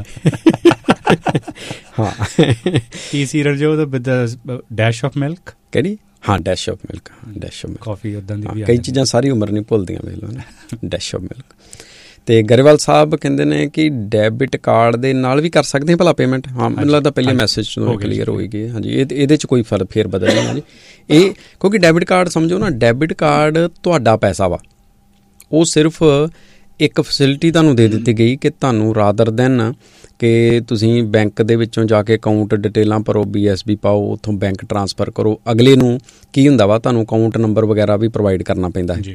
ਹਾਂ ਕੀ ਸੀਰੀਅਲ ਜੋ ਵਿਦ ਡੈਸ਼ ਆਫ ਮਿਲਕ, ਕਿਹੜੀ? ਹਾਂ dash of milk, dash of milk ਕਾਫੀ ਉੱਦਾਂ ਦੀ ਵੀ ਕਈ ਚੀਜ਼ਾਂ ਸਾਰੀ ਉਮਰ ਨਹੀਂ ਭੁੱਲਦੀਆਂ ਵੇਖ ਲਓ ਨਾ। Dash of milk. ਅਤੇ ਗਰੇਵਾਲ ਸਾਹਿਬ ਕਹਿੰਦੇ ਨੇ ਕਿ ਡੈਬਿਟ ਕਾਰਡ ਦੇ ਨਾਲ ਵੀ ਕਰ ਸਕਦੇ ਹਾਂ ਭਲਾ ਪੇਮੈਂਟ? ਹਾਂ ਮੈਨੂੰ ਲੱਗਦਾ ਪਹਿਲੇ ਮੈਸੇਜ ਤੋਂ ਕਲੀਅਰ ਹੋਈ ਗਈ। ਹਾਂਜੀ ਇਹ ਇਹਦੇ 'ਚ ਕੋਈ ਫਰਕ ਫੇਰ ਬਦਲ ਨਹੀਂ ਹੈ ਜੀ ਇਹ, ਕਿਉਂਕਿ ਡੈਬਿਟ ਕਾਰਡ ਸਮਝੋ ਨਾ, ਡੈਬਿਟ ਕਾਰਡ ਤੁਹਾਡਾ ਪੈਸਾ ਵਾ, ਉਹ ਸਿਰਫ ਇੱਕ ਫੈਸਿਲਿਟੀ ਤੁਹਾਨੂੰ ਦੇ ਦਿੱਤੀ ਗਈ ਕਿ ਤੁਹਾਨੂੰ ਰਾਦਰ ਦੈਨ ਕਿ ਤੁਸੀਂ ਬੈਂਕ ਦੇ ਵਿੱਚੋਂ ਜਾ ਕੇ ਅਕਾਊਂਟ ਡਿਟੇਲਾਂ ਭਰੋ, ਬੀ ਐਸ ਬੀ ਪਾਓ, ਉੱਥੋਂ ਬੈਂਕ ਟਰਾਂਸਫਰ ਕਰੋ। ਅਗਲੇ ਨੂੰ ਕੀ ਹੁੰਦਾ ਵਾ, ਤੁਹਾਨੂੰ ਅਕਾਊਂਟ ਨੰਬਰ ਵਗੈਰਾ ਵੀ ਪ੍ਰੋਵਾਈਡ ਕਰਨਾ ਪੈਂਦਾ ਹੈ।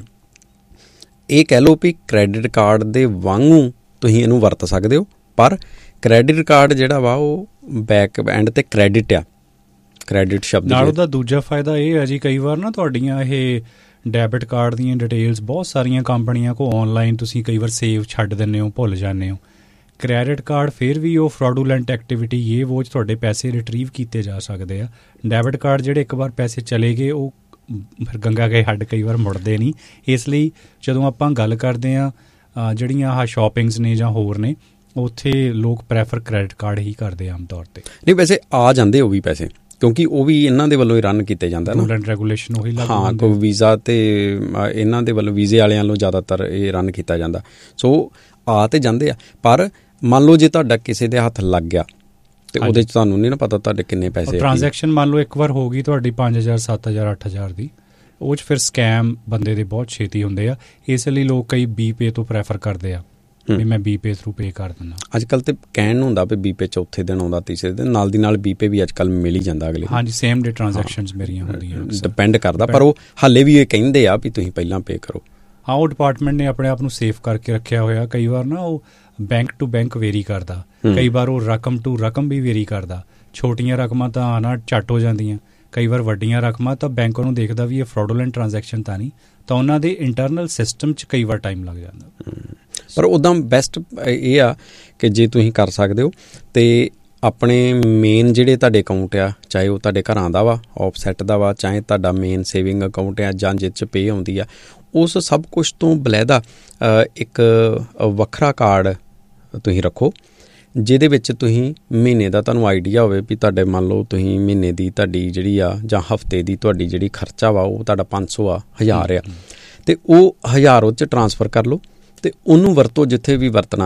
ਇਹ ਕਹਿ ਲਓ ਵੀ ਕ੍ਰੈਡਿਟ ਕਾਰਡ ਦੇ ਵਾਂਗੂ ਤੁਸੀਂ ਇਹਨੂੰ ਵਰਤ ਸਕਦੇ ਹੋ, ਪਰ ਕ੍ਰੈਡਿਟ ਕਾਰਡ ਜਿਹੜਾ ਵਾ ਉਹ ਬੈਕ ਐਂਡ 'ਤੇ ਕ੍ਰੈਡਿਟ ਆ, ਕ੍ਰੈਡਿਟ ਸ਼ਬਦ ਨਾਲ। ਉਹਦਾ ਦੂਜਾ ਫਾਇਦਾ ਇਹ ਹੈ ਜੀ, ਕਈ ਵਾਰ ਨਾ ਤੁਹਾਡੀਆਂ ਇਹ ਡੈਬਿਟ ਕਾਰਡ ਦੀਆਂ ਡਿਟੇਲਸ ਬਹੁਤ ਸਾਰੀਆਂ ਕੰਪਨੀਆਂ ਕੋਲ ਔਨਲਾਈਨ ਤੁਸੀਂ ਕਈ ਵਾਰ ਸੇਵ ਛੱਡ ਦਿੰਦੇ ਹੋ, ਭੁੱਲ ਜਾਂਦੇ ਹੋ। ਕ੍ਰੈਡਿਟ ਕਾਰਡ ਫਿਰ ਵੀ ਉਹ ਫਰਾਡੂਲੈਂਟ ਐਕਟੀਵਿਟੀ ਇਹ ਵੋਚ ਤੁਹਾਡੇ ਪੈਸੇ ਰਿਟਰੀਵ ਕੀਤੇ ਜਾ ਸਕਦੇ ਆ। ਡੈਬਿਟ ਕਾਰਡ ਜਿਹੜੇ ਇੱਕ ਵਾਰ ਪੈਸੇ ਚਲੇ ਗਏ ਉਹ ਫਿਰ ਗੰਗਾ ਗਏ ਹੱਡ ਕਈ ਵਾਰ ਮੁੜਦੇ ਨਹੀਂ। ਇਸ ਲਈ ਜਦੋਂ ਆਪਾਂ ਗੱਲ ਕਰਦੇ ਹਾਂ ਜਿਹੜੀਆਂ ਆਹ ਸ਼ਾਪਿੰਗਸ ਨੇ ਜਾਂ ਹੋਰ ਨੇ, ਉੱਥੇ ਲੋਕ ਪ੍ਰੈਫਰ ਕ੍ਰੈਡਿਟ ਕਾਰਡ ਹੀ ਕਰਦੇ ਆਮ ਤੌਰ 'ਤੇ। ਨਹੀਂ, ਵੈਸੇ ਆ ਜਾਂਦੇ ਉਹ ਵੀ ਪੈਸੇ, ਕਿਉਂਕਿ ਉਹ ਵੀ ਇਹਨਾਂ ਦੇ ਵੱਲੋਂ ਹੀ ਰਨ ਕੀਤੇ ਜਾਂਦਾ ਨਾ, ਰੂਲ ਐਂਡ ਰੈਗੂਲੇਸ਼ਨ ਉਹੀ ਲਾਗੂ ਹਾਂ। ਕੋਈ ਵੀਜ਼ਾ ਤੇ ਇਹਨਾਂ ਦੇ ਵੱਲੋਂ, ਵੀਜ਼ੇ ਵਾਲਿਆਂ ਵੱਲੋਂ ਜ਼ਿਆਦਾਤਰ ਇਹ ਰਨ ਕੀਤਾ ਜਾਂਦਾ। ਸੋ ਆ ਤੇ ਜਾਂਦੇ ਆ, ਪਰ ਮੰਨ ਲਓ ਜੇ ਤੁਹਾਡਾ ਕਿਸੇ ਦੇ ਹੱਥ ਲੱਗ ਗਿਆ ਤੇ ਉਹਦੇ 'ਚ ਤੁਹਾਨੂੰ ਨਹੀਂ ਨਾ ਪਤਾ ਤੁਹਾਡੇ ਕਿੰਨੇ ਪੈਸੇ। ਟ੍ਰਾਂਜੈਕਸ਼ਨ ਮੰਨ ਲਓ ਇੱਕ ਵਾਰ ਹੋ ਗਈ ਤੁਹਾਡੀ ਪੰਜ ਹਜ਼ਾਰ ਸੱਤ ਹਜ਼ਾਰ ਅੱਠ ਹਜ਼ਾਰ ਦੀ, ਉਹ 'ਚ ਫਿਰ ਸਕੈਮ ਬੰਦੇ ਦੇ ਬਹੁਤ ਛੇਤੀ ਹੁੰਦੇ ਆ। ਇਸ ਲਈ ਲੋਕ ਕਈ ਬੀ ਪੇ ਤੋਂ ਪ੍ਰੈਫਰ ਕਰਦੇ ਆ ਵੀ ਮੈਂ ਬੀ ਪੇ ਥਰੂ ਪੇ ਕਰ ਦਿੰਦਾ। ਅੱਜ ਕੱਲ੍ਹ ਤੇ ਕਹਿਣ ਨੂੰ ਹੁੰਦਾ ਵੀ ਬੀ ਪੇ ਚੌਥੇ ਦਿਨ ਆਉਂਦਾ, ਤੀਸਰੇ ਦਿਨ, ਨਾਲ ਦੀ ਨਾਲ ਬੀ ਪੇ ਵੀ ਅੱਜ ਕੱਲ੍ਹ ਮਿਲ ਹੀ ਜਾਂਦਾ ਅਗਲੇ। ਹਾਂਜੀ, ਸੇਮ ਡੇ ਟ੍ਰਾਂਜੈਕਸ਼ਨਸ ਮੇਰੀਆਂ ਹੁੰਦੀਆਂ, ਡਿਪੈਂਡ ਕਰਦਾ, ਪਰ ਉਹ ਹਾਲੇ ਵੀ ਇਹ ਕਹਿੰਦੇ ਆ ਵੀ ਤੁਸੀਂ ਪਹਿਲਾਂ ਪੇ ਕਰੋ। ਹਾਂ, ਉਹ ਡਿਪਾਰਟਮੈਂਟ ਨੇ ਆਪਣੇ ਆਪ ਨੂੰ ਸੇਫ ਕਰਕੇ ਰੱਖਿਆ ਹੋਇਆ। ਕਈ ਵਾਰ ਨਾ ਉਹ ਬੈਂਕ ਟੂ ਬੈਂਕ ਵੇਰੀ ਕਰਦਾ, ਕਈ ਵਾਰ ਉਹ ਰਕਮ ਟੂ ਰਕਮ ਵੀ ਵੇਰੀ ਕਰਦਾ। ਛੋਟੀਆਂ ਰਕਮਾਂ ਤਾਂ ਨਾ ਝੱਟ ਹੋ ਜਾਂਦੀਆਂ, ਕਈ ਵਾਰ ਵੱਡੀਆਂ ਰਕਮਾਂ ਤਾਂ ਬੈਂਕ ਉਹਨੂੰ ਦੇਖਦਾ ਵੀ ਇਹ ਫਰਾਡੂਲੈਂਟ ਟ੍ਰਾਂਜੈਕਸ਼ਨ ਤਾਂ ਨਹੀਂ, ਤਾਂ ਉਹਨਾਂ ਦੇ ਇੰਟਰਨਲ ਸਿਸਟਮ 'ਚ ਕਈ ਵਾਰ ਟਾਈਮ ਲੱਗ ਜਾਂਦਾ। ਪਰ ਉੱਦਾਂ ਬੈਸਟ ਇਹ ਆ ਕਿ ਜੇ ਤੁਸੀਂ ਕਰ ਸਕਦੇ ਹੋ ਤੇ ਆਪਣੇ ਮੇਨ ਜਿਹੜੇ ਤੁਹਾਡੇ ਅਕਾਊਂਟ ਆ, ਚਾਹੇ ਉਹ ਤੁਹਾਡੇ ਘਰਾਂ ਦਾ ਵਾ, ਆਫਸੈਟ ਦਾ ਵਾ, ਚਾਹੇ ਤੁਹਾਡਾ ਮੇਨ ਸੇਵਿੰਗ ਅਕਾਊਂਟ ਆ ਜਾਂ ਜਿਹ 'ਚ ਪੇ ਆਉਂਦੀ ਆ, ਉਸ ਸਭ ਕੁਛ ਤੋਂ ਬਲੈਦਾ ਇੱਕ ਵੱਖਰਾ ਕਾਰਡ ਤੁਸੀਂ ਰੱਖੋ, ਜਿਹਦੇ ਵਿੱਚ ਤੁਸੀਂ ਮਹੀਨੇ ਦਾ ਤੁਹਾਨੂੰ ਆਈਡੀਆ ਹੋਵੇ ਵੀ ਤੁਹਾਡੇ ਮੰਨ ਲਓ ਤੁਸੀਂ ਮਹੀਨੇ ਦੀ ਤੁਹਾਡੀ ਜਿਹੜੀ ਆ ਜਾਂ ਹਫਤੇ ਦੀ ਤੁਹਾਡੀ ਜਿਹੜੀ ਖਰਚਾ ਵਾ ਉਹ ਤੁਹਾਡਾ ਪੰਜ ਸੌ ਆ, ਹਜ਼ਾਰ ਆ, ਅਤੇ ਉਹ ਹਜ਼ਾਰ ਉਹ 'ਚ ਟਰਾਂਸਫਰ ਕਰ ਲਓ ਅਤੇ ਉਹਨੂੰ ਵਰਤੋ ਜਿੱਥੇ ਵੀ ਵਰਤਣਾ।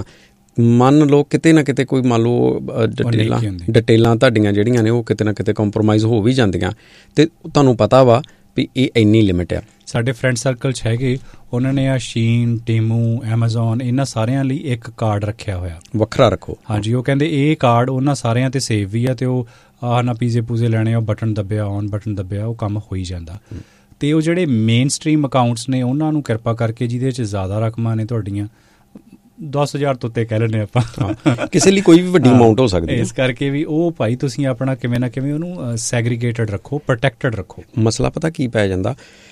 ਮੰਨ ਲਓ ਕਿਤੇ ਨਾ ਕਿਤੇ ਕੋਈ ਮੰਨ ਲਓ ਡਿਟੇਲਾਂ ਡਿਟੇਲਾਂ ਤੁਹਾਡੀਆਂ ਜਿਹੜੀਆਂ ਨੇ ਉਹ ਕਿਤੇ ਨਾ ਕਿਤੇ ਕੰਪਰੋਮਾਈਜ਼ ਹੋ ਵੀ ਜਾਂਦੀਆਂ, ਅਤੇ ਤੁਹਾਨੂੰ ਪਤਾ ਵਾ ਵੀ ਇਹ ਇੰਨੀ ਲਿਮਿਟ ਆ। ਸਾਡੇ ਫਰੈਂਡ ਸਰਕਲ 'ਚ ਹੈਗੇ, ਉਹਨਾਂ ਨੇ ਆ ਸ਼ੀਨ, ਟੀਮੂ, ਐਮਾਜ਼ੋਨ, ਇਹਨਾਂ ਸਾਰਿਆਂ ਲਈ ਇੱਕ ਕਾਰਡ ਰੱਖਿਆ ਹੋਇਆ, ਵੱਖਰਾ ਰੱਖੋ। ਹਾਂਜੀ, ਉਹ ਕਹਿੰਦੇ ਇਹ ਕਾਰਡ ਉਹਨਾਂ ਸਾਰਿਆਂ 'ਤੇ ਸੇਵ ਵੀ ਆ, ਅਤੇ ਉਹ ਆਹ ਨਾ ਪੀਜ਼ੇ ਪੂਜ਼ੇ ਲੈਣੇ, ਉਹ ਬਟਨ ਦੱਬਿਆ, ਔਨ ਬਟਨ ਦੱਬਿਆ, ਉਹ ਕੰਮ ਹੋ ਹੀ ਜਾਂਦਾ। ਅਤੇ ਉਹ ਜਿਹੜੇ ਮੇਨ ਸਟਰੀਮ ਅਕਾਊਂਟਸ ਨੇ ਉਹਨਾਂ ਨੂੰ ਕਿਰਪਾ ਕਰਕੇ ਜਿਹਦੇ 'ਚ ਜ਼ਿਆਦਾ ਰਕਮਾਂ ਨੇ ਤੁਹਾਡੀਆਂ, ਦਸ ਹਜ਼ਾਰ ਤੋਂ ਉੱਤੇ ਕਹਿ ਲੈਂਦੇ ਆਪਾਂ, ਕਿਸੇ ਲਈ ਕੋਈ ਵੀ ਵੱਡੀ ਅਮਾਊਂਟ ਹੋ ਸਕਦੀ ਹੈ, ਇਸ ਕਰਕੇ ਵੀ ਉਹ ਭਾਈ ਤੁਸੀਂ ਆਪਣਾ ਕਿਵੇਂ ਨਾ ਕਿਵੇਂ ਉਹਨੂੰ ਸੈਗਰੀਗੇਟਡ ਰੱਖੋ, ਪ੍ਰੋਟੈਕਟਡ ਰੱਖੋ। ਮਸਲਾ ਪਤਾ ਕੀ ਪੈ ਜਾਂਦਾ,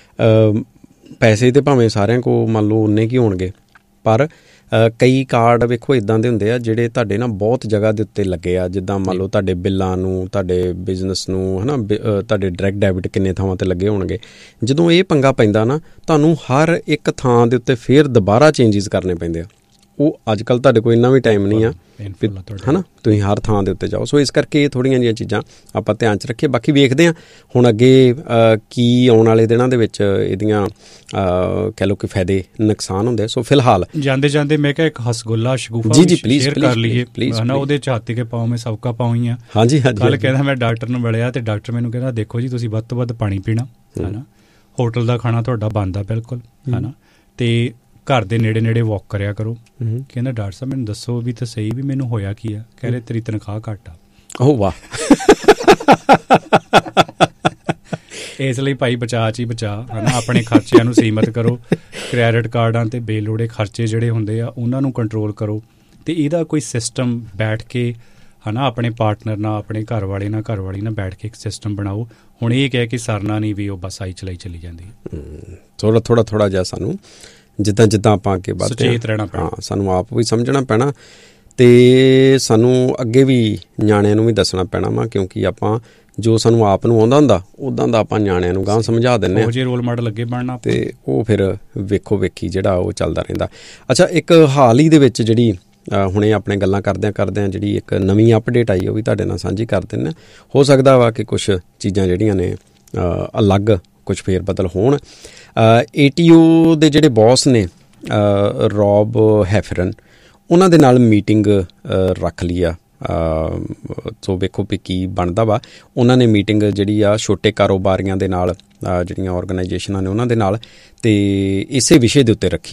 ਪੈਸੇ ਤਾਂ ਭਾਵੇਂ ਸਾਰਿਆਂ ਕੋਲ ਮੰਨ ਲਓ ਉਨੇ ਕੀ ਹੋਣਗੇ, ਪਰ ਕਈ ਕਾਰਡ ਵੇਖੋ ਇੱਦਾਂ ਦੇ ਹੁੰਦੇ ਆ ਜਿਹੜੇ ਤੁਹਾਡੇ ਨਾ ਬਹੁਤ ਜਗ੍ਹਾ ਦੇ ਉੱਤੇ ਲੱਗੇ ਆ, ਜਿੱਦਾਂ ਮੰਨ ਲਓ ਤੁਹਾਡੇ ਬਿੱਲਾਂ ਨੂੰ, ਤੁਹਾਡੇ ਬਿਜ਼ਨਸ ਨੂੰ, ਹੈ ਨਾ, ਤੁਹਾਡੇ ਡਾਇਰੈਕਟ ਡੈਬਿਟ ਕਿੰਨੇ ਥਾਵਾਂ 'ਤੇ ਲੱਗੇ ਹੋਣਗੇ। ਜਦੋਂ ਇਹ ਪੰਗਾ ਪੈਂਦਾ ਨਾ, ਤੁਹਾਨੂੰ ਹਰ ਇੱਕ ਥਾਂ ਦੇ ਉੱਤੇ ਫਿਰ ਦੁਬਾਰਾ ਚੇਂਜਿਸ ਕਰਨੇ ਪੈਂਦੇ ਆ। ਉਹ ਅੱਜ ਕੱਲ੍ਹ ਤੁਹਾਡੇ ਕੋਲ ਇੰਨਾ ਵੀ ਟਾਈਮ ਨਹੀਂ ਆ, ਹੈ ਨਾ, ਤੁਸੀਂ ਹਰ ਥਾਂ ਦੇ ਉੱਤੇ ਜਾਓ। ਸੋ ਇਸ ਕਰਕੇ ਇਹ ਥੋੜ੍ਹੀਆਂ ਜਿਹੀਆਂ ਚੀਜ਼ਾਂ ਆਪਾਂ ਧਿਆਨ 'ਚ ਰੱਖੀਏ। ਬਾਕੀ ਵੇਖਦੇ ਹਾਂ ਹੁਣ ਅੱਗੇ ਕੀ ਆਉਣ ਵਾਲੇ ਦਿਨਾਂ ਦੇ ਵਿੱਚ ਇਹਦੀਆਂ ਕਹਿ ਲਓ ਕਿ ਫਾਇਦੇ ਨੁਕਸਾਨ ਹੁੰਦੇ। ਸੋ ਫਿਲਹਾਲ ਜਾਂਦੇ ਜਾਂਦੇ ਮੈਂ ਕਿਹਾ ਇੱਕ ਹਸਗੁੱਲਾ ਸ਼ਗੂਫਾ ਜੀ ਜੀ ਪਲੀਜ਼ ਕਰ ਲਈਏ, ਹੈ ਨਾ, ਉਹਦੇ ਚਾਤੀ ਕੇ ਪਾਓ ਮੈਂ ਸਭ ਕਾ ਪਾਉਂ ਹੀ ਆ। ਹਾਂਜੀ ਹਾਂਜੀ। ਕੱਲ੍ਹ ਕਹਿੰਦਾ ਮੈਂ ਡਾਕਟਰ ਨੂੰ ਮਿਲਿਆ ਅਤੇ ਡਾਕਟਰ ਮੈਨੂੰ ਕਹਿੰਦਾ ਦੇਖੋ ਜੀ ਤੁਸੀਂ ਵੱਧ ਤੋਂ ਵੱਧ ਪਾਣੀ ਪੀਣਾ, ਹੈ ਨਾ, ਹੋਟਲ ਦਾ ਖਾਣਾ ਤੁਹਾਡਾ ਬੰਦ ਆ ਬਿਲਕੁਲ, ਹੈ ਨਾ, ਅਤੇ ਘਰ ਦੇ ਨੇੜੇ ਨੇੜੇ ਵਾਕ ਕਰਿਆ ਕਰੋ। ਕਹਿੰਦਾ ਡਾਕਟਰ ਸਾਹਿਬ ਮੈਨੂੰ ਦੱਸੋ ਵੀ ਤਾਂ ਸਹੀ ਵੀ ਮੈਨੂੰ ਹੋਇਆ ਕੀ ਆ? ਕਹਿ ਰਹੇ ਤੇਰੀ ਤਨਖਾਹ ਘੱਟ ਆ। ਓ ਵਾਹ। ਇਸ ਲਈ ਭਾਈ ਬਚਾ ਚ ਹੀ ਬਚਾ, ਹੈ ਨਾ, ਆਪਣੇ ਖਰਚਿਆਂ ਨੂੰ ਸੀਮਤ ਕਰੋ। ਕ੍ਰੈਡਿਟ ਕਾਰਡਾਂ 'ਤੇ ਬੇਲੋੜੇ ਖਰਚੇ ਜਿਹੜੇ ਹੁੰਦੇ ਆ ਉਹਨਾਂ ਨੂੰ ਕੰਟਰੋਲ ਕਰੋ, ਅਤੇ ਇਹਦਾ ਕੋਈ ਸਿਸਟਮ ਬੈਠ ਕੇ, ਹੈ ਨਾ, ਆਪਣੇ ਪਾਰਟਨਰ ਨਾਲ, ਆਪਣੇ ਘਰ ਵਾਲੇ ਨਾਲ, ਘਰ ਵਾਲੀ ਨਾਲ ਬੈਠ ਕੇ ਇੱਕ ਸਿਸਟਮ ਬਣਾਓ। ਹੁਣ ਇਹ ਕਹਿ ਕੇ ਸਰਨਾ ਨਹੀਂ ਵੀ ਉਹ ਬਸ ਆਈ ਚਲਾਈ ਚਲੀ ਜਾਂਦੀ। ਥੋੜ੍ਹਾ ਥੋੜ੍ਹਾ ਥੋੜ੍ਹਾ ਜਿਹਾ ਸਾਨੂੰ ਜਿੱਦਾਂ ਜਿੱਦਾਂ ਆਪਾਂ ਅੱਗੇ ਵੱਧਦੇ ਸੁਚੇਤ ਰਹਿਣਾ ਪੈਣਾ, ਹਾਂ, ਸਾਨੂੰ ਆਪ ਵੀ ਸਮਝਣਾ ਪੈਣਾ, ਅਤੇ ਸਾਨੂੰ ਅੱਗੇ ਵੀ ਨਿਆਣਿਆਂ ਨੂੰ ਵੀ ਦੱਸਣਾ ਪੈਣਾ ਵਾ, ਕਿਉਂਕਿ ਆਪਾਂ ਜੋ ਸਾਨੂੰ ਆਪ ਨੂੰ ਆਉਂਦਾ ਹੁੰਦਾ ਉੱਦਾਂ ਦਾ ਆਪਾਂ ਨਿਆਣਿਆਂ ਨੂੰ ਗਾਂਹ ਸਮਝਾ ਦਿੰਦੇ ਹਾਂ, ਉਹ ਜਿਹੇ ਰੋਲ ਮਾਡਲ ਅੱਗੇ ਬਣਨਾ, ਅਤੇ ਉਹ ਫਿਰ ਵੇਖੋ ਵੇਖੀ ਜਿਹੜਾ ਉਹ ਚੱਲਦਾ ਰਹਿੰਦਾ। ਅੱਛਾ, ਇੱਕ ਹਾਲ ਹੀ ਦੇ ਵਿੱਚ ਜਿਹੜੀ ਹੁਣੇ ਆਪਣੇ ਗੱਲਾਂ ਕਰਦਿਆਂ ਕਰਦਿਆਂ ਜਿਹੜੀ ਇੱਕ ਨਵੀਂ ਅਪਡੇਟ ਆਈ ਉਹ ਵੀ ਤੁਹਾਡੇ ਨਾਲ ਸਾਂਝੀ ਕਰ ਦਿੰਦੇ। ਹੋ ਸਕਦਾ ਵਾ ਕਿ ਕੁਛ ਚੀਜ਼ਾਂ ਜਿਹੜੀਆਂ ਨੇ ਅਲੱਗ ਕੁਛ ਫੇਰ ਬਦਲ ਹੋਣ। ਏ ਟੀ ਓ ਦੇ ਜਿਹੜੇ ਬੌਸ ਨੇ ਰੌਬ ਹੈਫਰਨ, ਉਹਨਾਂ ਦੇ ਨਾਲ ਮੀਟਿੰਗ ਰੱਖ ਲਈ ਆ। ਸੋ ਵੇਖੋ ਵੀ ਕੀ ਬਣਦਾ ਵਾ। ਉਹਨਾਂ ਨੇ ਮੀਟਿੰਗ ਜਿਹੜੀ ਆ ਛੋਟੇ ਕਾਰੋਬਾਰੀਆਂ ਦੇ ਨਾਲ, ਜਿਹੜੀਆਂ ਔਰਗਨਾਈਜੇਸ਼ਨਾਂ ਨੇ ਉਹਨਾਂ ਦੇ ਨਾਲ, ਅਤੇ ਇਸੇ ਵਿਸ਼ੇ ਦੇ ਉੱਤੇ ਰੱਖੀ ਆ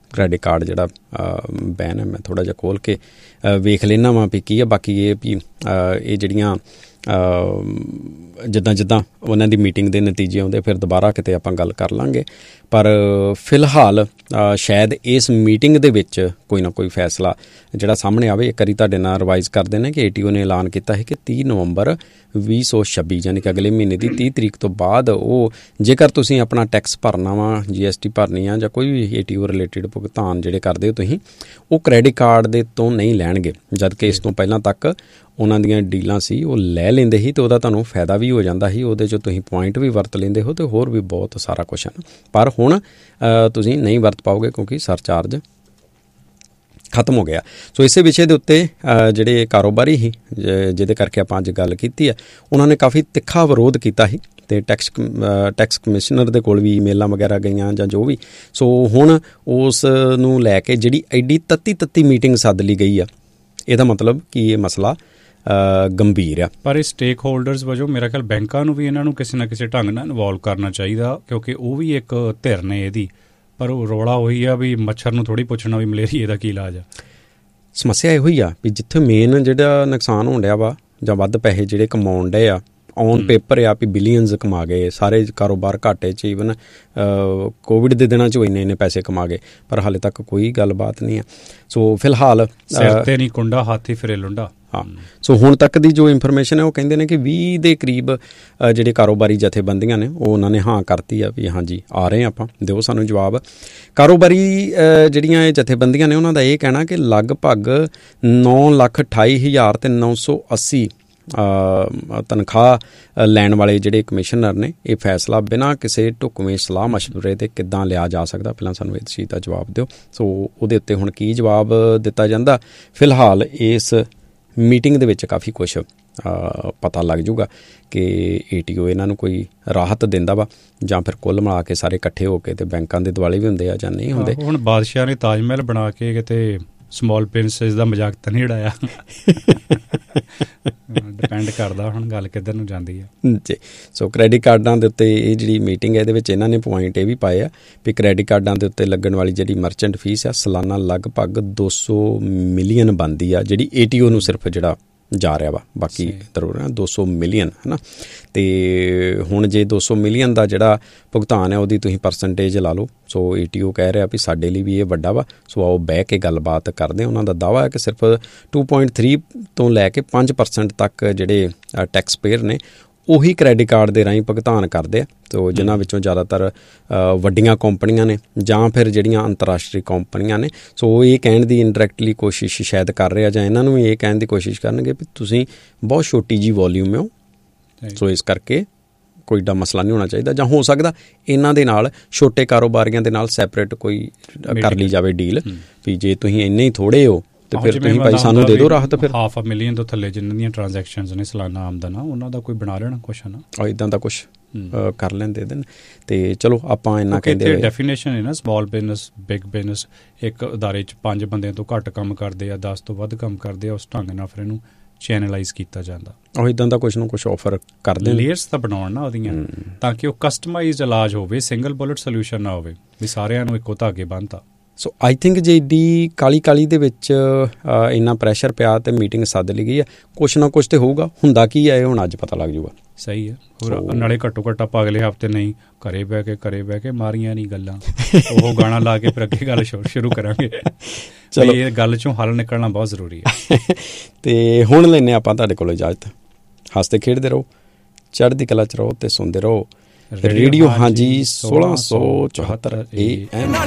ਕ੍ਰੈਡਿਟ ਕਾਰਡ ਜਿਹੜਾ ਬੈਨ ਹੈ ਮੈਂ ਥੋੜ੍ਹਾ ਜਿਹਾ ਖੋਲ੍ਹ ਕੇ ਵੇਖ ਲੈਂਦਾ ਵਾਂ ਵੀ ਕੀ ਆ। ਬਾਕੀ ਇਹ ਵੀ ਇਹ ਜਿਹੜੀਆਂ ਜਿੱਦਾਂ ਜਿੱਦਾਂ ਉਹਨਾਂ ਦੀ ਮੀਟਿੰਗ ਦੇ ਨਤੀਜੇ ਆਉਂਦੇ ਫਿਰ ਦੁਬਾਰਾ ਕਿਤੇ ਆਪਾਂ ਗੱਲ ਕਰ ਲਾਂਗੇ। ਪਰ ਫਿਲਹਾਲ ਸ਼ਾਇਦ ਇਸ ਮੀਟਿੰਗ ਦੇ ਵਿੱਚ ਕੋਈ ਨਾ ਕੋਈ ਫੈਸਲਾ ਜਿਹੜਾ ਸਾਹਮਣੇ ਆਵੇ। ਇੱਕ ਵਾਰੀ ਤੁਹਾਡੇ ਨਾਲ ਰਿਵਾਈਜ਼ ਕਰਦੇ ਨੇ ਕਿ ਏ ਟੀ ਓ ਨੇ ਐਲਾਨ ਕੀਤਾ ਹੈ ਕਿ ਤੀਹ ਨਵੰਬਰ ਵੀਹ ਸੌ ਛੱਬੀ ਯਾਨੀ ਕਿ ਅਗਲੇ ਮਹੀਨੇ ਦੀ ਤੀਹ ਤਰੀਕ ਤੋਂ ਬਾਅਦ ਉਹ ਜੇਕਰ ਤੁਸੀਂ ਆਪਣਾ ਟੈਕਸ ਭਰਨਾ ਵਾ, ਜੀ ਐਸ ਟੀ ਭਰਨੀ ਆ ਜਾਂ ਕੋਈ ਵੀ ਏ ਟੀ ਓ ਰਿਲੇਟਿਡ ਭੁਗਤਾਨ ਜਿਹੜੇ ਕਰਦੇ ਹੋ ਤੁਸੀਂ, ਉਹ ਕ੍ਰੈਡਿਟ ਕਾਰਡ ਦੇ ਤੋਂ ਨਹੀਂ ਲੈਣਗੇ। ਜਦ ਕਿ ਇਸ ਤੋਂ ਪਹਿਲਾਂ ਤੱਕ ਉਹਨਾਂ ਦੀਆਂ ਡੀਲਾਂ ਸੀ ਉਹ ਲੈ ਲੈਂਦੇ ਸੀ ਅਤੇ ਉਹਦਾ ਤੁਹਾਨੂੰ ਫਾਇਦਾ ਵੀ ਹੋ ਜਾਂਦਾ ਸੀ, ਉਹਦੇ 'ਚ ਤੁਸੀਂ ਪੁਆਇੰਟ ਵੀ ਵਰਤ ਲੈਂਦੇ ਹੋ ਅਤੇ ਹੋਰ ਵੀ ਬਹੁਤ ਸਾਰਾ ਕੁਛ ਹੈ। ਪਰ ਹੁਣ ਤੁਸੀਂ ਨਹੀਂ ਵਰਤ ਪਾਓਗੇ ਕਿਉਂਕਿ ਸਰਚਾਰਜ ਖਤਮ ਹੋ ਗਿਆ। ਸੋ ਇਸੇ ਵਿਸ਼ੇ ਦੇ ਉੱਤੇ ਜਿਹੜੇ ਕਾਰੋਬਾਰੀ ਸੀ ਜਿਹਦੇ ਕਰਕੇ ਆਪਾਂ ਅੱਜ ਗੱਲ ਕੀਤੀ ਹੈ, ਉਹਨਾਂ ਨੇ ਕਾਫੀ ਤਿੱਖਾ ਵਿਰੋਧ ਕੀਤਾ ਸੀ ਅਤੇ ਟੈਕਸ ਟੈਕਸ ਕਮਿਸ਼ਨਰ ਦੇ ਕੋਲ ਵੀ ਈਮੇਲਾਂ ਵਗੈਰਾ ਗਈਆਂ ਜਾਂ ਜੋ ਵੀ। ਸੋ ਹੁਣ ਉਸ ਨੂੰ ਲੈ ਕੇ ਜਿਹੜੀ ਐਡੀ ਤੱਤੀ ਤੱਤੀ ਮੀਟਿੰਗ ਸੱਦ ਲਈ ਗਈ ਆ, ਇਹਦਾ ਮਤਲਬ ਕਿ ਇਹ ਮਸਲਾ ਗੰਭੀਰ ਆ। ਪਰ ਇਹ ਸਟੇਕ ਹੋਲਡਰਸ ਵਜੋਂ ਮੇਰਾ ਖਿਆਲ ਬੈਂਕਾਂ ਨੂੰ ਵੀ ਇਹਨਾਂ ਨੂੰ ਕਿਸੇ ਨਾ ਕਿਸੇ ਢੰਗ ਨਾਲ ਇਨਵੋਲਵ ਕਰਨਾ ਚਾਹੀਦਾ, ਕਿਉਂਕਿ ਉਹ ਵੀ ਇੱਕ ਧਿਰ ਨੇ ਇਹਦੀ। ਪਰ ਉਹ ਰੌਲਾ ਉਹੀ ਆ ਵੀ ਮੱਛਰ ਨੂੰ ਥੋੜ੍ਹੀ ਪੁੱਛਣਾ ਵੀ ਮਲੇਰੀਏ ਦਾ ਕੀ ਇਲਾਜ ਆ। ਸਮੱਸਿਆ ਇਹੋ ਹੀ ਆ ਵੀ ਜਿੱਥੇ ਮੇਨ ਜਿਹੜਾ ਨੁਕਸਾਨ ਹੋਣ ਡਿਆ ਵਾ ਜਾਂ ਵੱਧ ਪੈਸੇ ਜਿਹੜੇ ਕਮਾਉਣ ਡਏ ਆ, ਔਨ ਪੇਪਰ ਆ ਵੀ ਬਿਲੀਅਨਸ ਕਮਾ ਗਏ, ਸਾਰੇ ਕਾਰੋਬਾਰ ਘਾਟੇ 'ਚ, ਈਵਨ ਕੋਵਿਡ ਦੇ ਦਿਨਾਂ 'ਚ ਉਹ ਇੰਨੇ ਇੰਨੇ ਪੈਸੇ ਕਮਾ ਗਏ, ਪਰ ਹਾਲੇ ਤੱਕ ਕੋਈ ਗੱਲਬਾਤ ਨਹੀਂ ਆ। ਸੋ ਫਿਲਹਾਲ ਸਿਰ ਤੇ ਨਹੀਂ ਕੁੰਡਾ, ਹਾਥੀ ਫਿਰੇ ਲੁੰਡਾ। ਹਾਂ, ਸੋ ਹੁਣ ਤੱਕ ਦੀ ਜੋ ਇਨਫੋਰਮੇਸ਼ਨ ਹੈ ਉਹ ਕਹਿੰਦੇ ਨੇ ਕਿ ਵੀਹ ਦੇ ਕਰੀਬ ਜਿਹੜੇ ਕਾਰੋਬਾਰੀ ਜਥੇਬੰਦੀਆਂ ਨੇ ਉਹ ਉਹਨਾਂ ਨੇ ਹਾਂ ਕਰਤੀ ਆ ਵੀ ਹਾਂਜੀ ਆ ਰਹੇ ਆਪਾਂ, ਦਿਓ ਸਾਨੂੰ ਜਵਾਬ। ਕਾਰੋਬਾਰੀ ਜਿਹੜੀਆਂ ਇਹ ਜਥੇਬੰਦੀਆਂ ਨੇ ਉਹਨਾਂ ਦਾ ਇਹ ਕਹਿਣਾ ਕਿ ਲਗਭਗ ਨੌ ਲੱਖ ਅਠਾਈ ਹਜ਼ਾਰ ਅਤੇ ਨੌ ਸੌ ਅੱਸੀ ਤਨਖਾਹ ਲੈਣ ਵਾਲੇ ਜਿਹੜੇ ਕਮਿਸ਼ਨਰ ਨੇ, ਇਹ ਫੈਸਲਾ ਬਿਨਾਂ ਕਿਸੇ ਢੁਕਵੇਂ ਸਲਾਹ ਮਸ਼ਵਰੇ ਦੇ ਕਿੱਦਾਂ ਲਿਆ ਜਾ ਸਕਦਾ, ਪਹਿਲਾਂ ਸਾਨੂੰ ਇਸ ਚੀਜ਼ ਦਾ ਜਵਾਬ ਦਿਓ। ਸੋ ਉਹਦੇ ਉੱਤੇ ਹੁਣ ਕੀ ਜਵਾਬ ਦਿੱਤਾ ਜਾਂਦਾ, ਫਿਲਹਾਲ ਇਸ ਮੀਟਿੰਗ ਦੇ ਵਿੱਚ ਕਾਫੀ ਕੁਛ ਪਤਾ ਲੱਗ ਜੂਗਾ ਕਿ ਏ ਟੀ ਓ ਇਹਨਾਂ ਨੂੰ ਕੋਈ ਰਾਹਤ ਦਿੰਦਾ ਵਾ ਜਾਂ ਫਿਰ ਕੁੱਲ ਮਿਲਾ ਕੇ ਸਾਰੇ ਇਕੱਠੇ ਹੋ ਕੇ ਤੇ ਬੈਂਕਾਂ ਦੇ ਦੁਆਲੇ ਵੀ ਹੁੰਦੇ ਆ ਜਾਂ ਨਹੀਂ ਹੁੰਦੇ। ਹੁਣ ਬਾਦਸ਼ਾਹ ਨੇ ਤਾਜ ਮਹਿਲ ਬਣਾ ਕੇ ਕਿਤੇ ਸਮੌਲ ਪ੍ਰਿੰਸਸ ਦਾ ਮਜ਼ਾਕ ਤਾਂ ਨਹੀਂ ਉਡਾਇਆ। ਡਿਪੈਂਡ ਕਰਦਾ ਹੁਣ ਗੱਲ ਕਿੱਧਰ ਨੂੰ ਜਾਂਦੀ ਹੈ ਜੀ। ਸੋ ਕ੍ਰੈਡਿਟ ਕਾਰਡਾਂ ਦੇ ਉੱਤੇ ਇਹ ਜਿਹੜੀ ਮੀਟਿੰਗ ਹੈ ਇਹਦੇ ਵਿੱਚ ਇਹਨਾਂ ਨੇ ਪੁਆਇੰਟ ਇਹ ਵੀ ਪਾਏ ਆ ਵੀ ਕ੍ਰੈਡਿਟ ਕਾਰਡਾਂ ਦੇ ਉੱਤੇ ਲੱਗਣ ਵਾਲੀ ਜਿਹੜੀ ਮਰਚੈਂਟ ਫੀਸ ਆ ਸਾਲਾਨਾ ਲਗਭਗ ਦੋ ਸੌ ਮਿਲੀਅਨ ਬਣਦੀ ਆ, ਜਿਹੜੀ ਏ ਟੀ ਓ ਨੂੰ ਸਿਰਫ ਜਿਹੜਾ ਜਾ ਰਿਹਾ ਵਾ, ਬਾਕੀ ਜ਼ਰੂਰ ਦੋ ਸੌ ਮਿਲੀਅਨ ਹੈ ਨਾ। ਅਤੇ ਹੁਣ ਜੇ ਦੋ ਸੌ ਮਿਲੀਅਨ ਦਾ ਜਿਹੜਾ ਭੁਗਤਾਨ ਹੈ ਉਹਦੀ ਤੁਸੀਂ ਪਰਸੈਂਟੇਜ ਲਾ ਲਓ। ਸੋ ਏ ਟੀ ਓ ਕਹਿ ਰਿਹਾ ਵੀ ਸਾਡੇ ਲਈ ਵੀ ਇਹ ਵੱਡਾ ਵਾ, ਸੋ ਆਓ ਬਹਿ ਕੇ ਗੱਲਬਾਤ ਕਰਦੇ। ਉਹਨਾਂ ਦਾ ਦਾਅਵਾ ਹੈ ਕਿ ਸਿਰਫ ਟੂ ਪੁਆਇੰਟ ਥਰੀ ਤੋਂ ਲੈ ਕੇ ਪੰਜ ਪਰਸੈਂਟ ਤੱਕ ਜਿਹੜੇ ਟੈਕਸ ਪੇਅਰ ਨੇ ਉਹੀ ਕ੍ਰੈਡਿਟ ਕਾਰਡ ਦੇ ਰਾਹੀਂ ਭੁਗਤਾਨ ਕਰਦੇ ਆ। ਸੋ ਜਿਨ੍ਹਾਂ ਵਿੱਚੋਂ ਜ਼ਿਆਦਾਤਰ ਵੱਡੀਆਂ ਕੰਪਨੀਆਂ ਨੇ ਜਾਂ ਫਿਰ ਜਿਹੜੀਆਂ ਅੰਤਰਰਾਸ਼ਟਰੀ ਕੰਪਨੀਆਂ ਨੇ। ਸੋ ਉਹ ਇਹ ਕਹਿਣ ਦੀ ਇੰਡਾਇਰੈਕਟਲੀ ਕੋਸ਼ਿਸ਼ ਸ਼ਾਇਦ ਕਰ ਰਹੇ ਆ ਜਾਂ ਇਹਨਾਂ ਨੂੰ ਵੀ ਇਹ ਕਹਿਣ ਦੀ ਕੋਸ਼ਿਸ਼ ਕਰਨਗੇ ਵੀ ਤੁਸੀਂ ਬਹੁਤ ਛੋਟੀ ਜਿਹੀ ਵੋਲਿਊਮ ਹੋ, ਸੋ ਇਸ ਕਰਕੇ ਕੋਈ ਏਡਾ ਮਸਲਾ ਨਹੀਂ ਹੋਣਾ ਚਾਹੀਦਾ। ਜਾਂ ਹੋ ਸਕਦਾ ਇਹਨਾਂ ਦੇ ਨਾਲ ਛੋਟੇ ਕਾਰੋਬਾਰੀਆਂ ਦੇ ਨਾਲ ਸੈਪਰੇਟ ਕੋਈ ਕਰ ਲਈ ਜਾਵੇ ਡੀਲ ਵੀ ਜੇ ਤੁਸੀਂ ਇੰਨੇ ਹੀ ਥੋੜ੍ਹੇ ਹੋ ਤੇ ਫਿਰ ਤੁਸੀਂ ਭਾਈ ਸਾਨੂੰ ਦੇ ਦਿਓ ਰਾਹਤ। ਫਿਰ ਹਾਫ ਅ ਮਿਲੀਅਨ ਤੋਂ ਥੱਲੇ ਜਿਨ੍ਹਾਂ ਦੀਆਂ ਟ੍ਰਾਂਜੈਕਸ਼ਨਸ ਨੇ ਸਾਲਾਨਾ ਆਮਦਨ ਆ, ਉਹਨਾਂ ਦਾ ਕੋਈ ਬਣਾ ਲੈਣਾ ਕੁਛ ਹੈ ਨਾ, ਇੱਦਾਂ ਦਾ ਕੁਛ ਕਰ ਲੈਂਦੇ ਦਿਨ। ਅਤੇ ਚਲੋ ਆਪਾਂ ਇੰਨਾ ਕਹਿੰਦੇ ਡੈਫੀਨੇਸ਼ਨ ਹੈ ਨਾ ਸਮਾਲ ਬਿਜ਼ਨਸ, ਬਿਗ ਬਿਜ਼ਨਸ। ਇੱਕ ਅਦਾਰੇ 'ਚ ਪੰਜ ਬੰਦਿਆਂ ਤੋਂ ਘੱਟ ਕੰਮ ਕਰਦੇ ਆ, ਦਸ ਤੋਂ ਵੱਧ ਕੰਮ ਕਰਦੇ ਆ, ਉਸ ਢੰਗ ਨਾਲ ਫਿਰ ਇਹਨੂੰ ਚੈਨਲਾਈਜ਼ ਕੀਤਾ ਜਾਂਦਾ। ਉਹ ਇੱਦਾਂ ਦਾ ਕੁਛ ਨਾ ਕੁਛ ਆਫਰ ਕਰਦੇ, ਲੇਅਰਸ ਤਾਂ ਬਣਾਉਣ ਨਾ ਉਹਦੀਆਂ, ਤਾਂ ਕਿ ਉਹ ਕਸਟਮਾਈਜ਼ਡ ਇਲਾਜ ਹੋਵੇ, ਸਿੰਗਲ ਬੁਲਟ ਸੋਲਿਊਸ਼ਨ ਨਾ ਹੋਵੇ ਵੀ ਸਾਰਿਆਂ ਨੂੰ ਇੱਕੋ ਧਾਗੇ ਬੰਨ੍ਹਤਾ। ਸੋ ਆਈ ਥਿੰਕ ਜੇ ਇੱਡੀ ਕਾਲੀ ਕਾਲੀ ਦੇ ਵਿੱਚ ਇੰਨਾ ਪ੍ਰੈਸ਼ਰ ਪਿਆ ਅਤੇ ਮੀਟਿੰਗ ਸੱਦ ਲਈ ਗਈ ਹੈ, ਕੁਛ ਨਾ ਕੁਛ ਤਾਂ ਹੋਊਗਾ। ਹੁੰਦਾ ਕੀ ਹੈ ਇਹ ਹੁਣ ਅੱਜ ਪਤਾ ਲੱਗ ਜੂਗਾ। ਸਹੀ ਹੈ। ਹੋਰ ਨਾਲੇ ਘੱਟੋ ਘੱਟ ਆਪਾਂ ਅਗਲੇ ਹਫ਼ਤੇ ਨਹੀਂ ਘਰੇ ਬਹਿ ਕੇ ਘਰੇ ਬਹਿ ਕੇ ਮਾਰੀਆਂ ਨਹੀਂ ਗੱਲਾਂ, ਉਹ ਗਾਣਾ ਲਾ ਕੇ ਫਿਰ ਅੱਗੇ ਗੱਲ ਸ਼ੁਰੂ ਕਰਾਂਗੇ। ਚਲੋ ਇਹ ਗੱਲ 'ਚੋਂ ਹੱਲ ਨਿਕਲਣਾ ਬਹੁਤ ਜ਼ਰੂਰੀ ਹੈ। ਅਤੇ ਹੁਣ ਲੈਂਦੇ ਆਪਾਂ ਤੁਹਾਡੇ ਕੋਲ ਇਜਾਜ਼ਤ। ਹੱਸਦੇ ਖੇਡਦੇ ਰਹੋ, ਚੜ੍ਹਦੀ ਕਲਾ 'ਚ ਰਹੋ ਅਤੇ ਸੁਣਦੇ ਰਹੋ ਰੇਡੀਓ ਹਾਂਜੀ ਸੋਲਾਂ ਸੌ ਚੁਹੱਤਰ ਏ ਐਮ।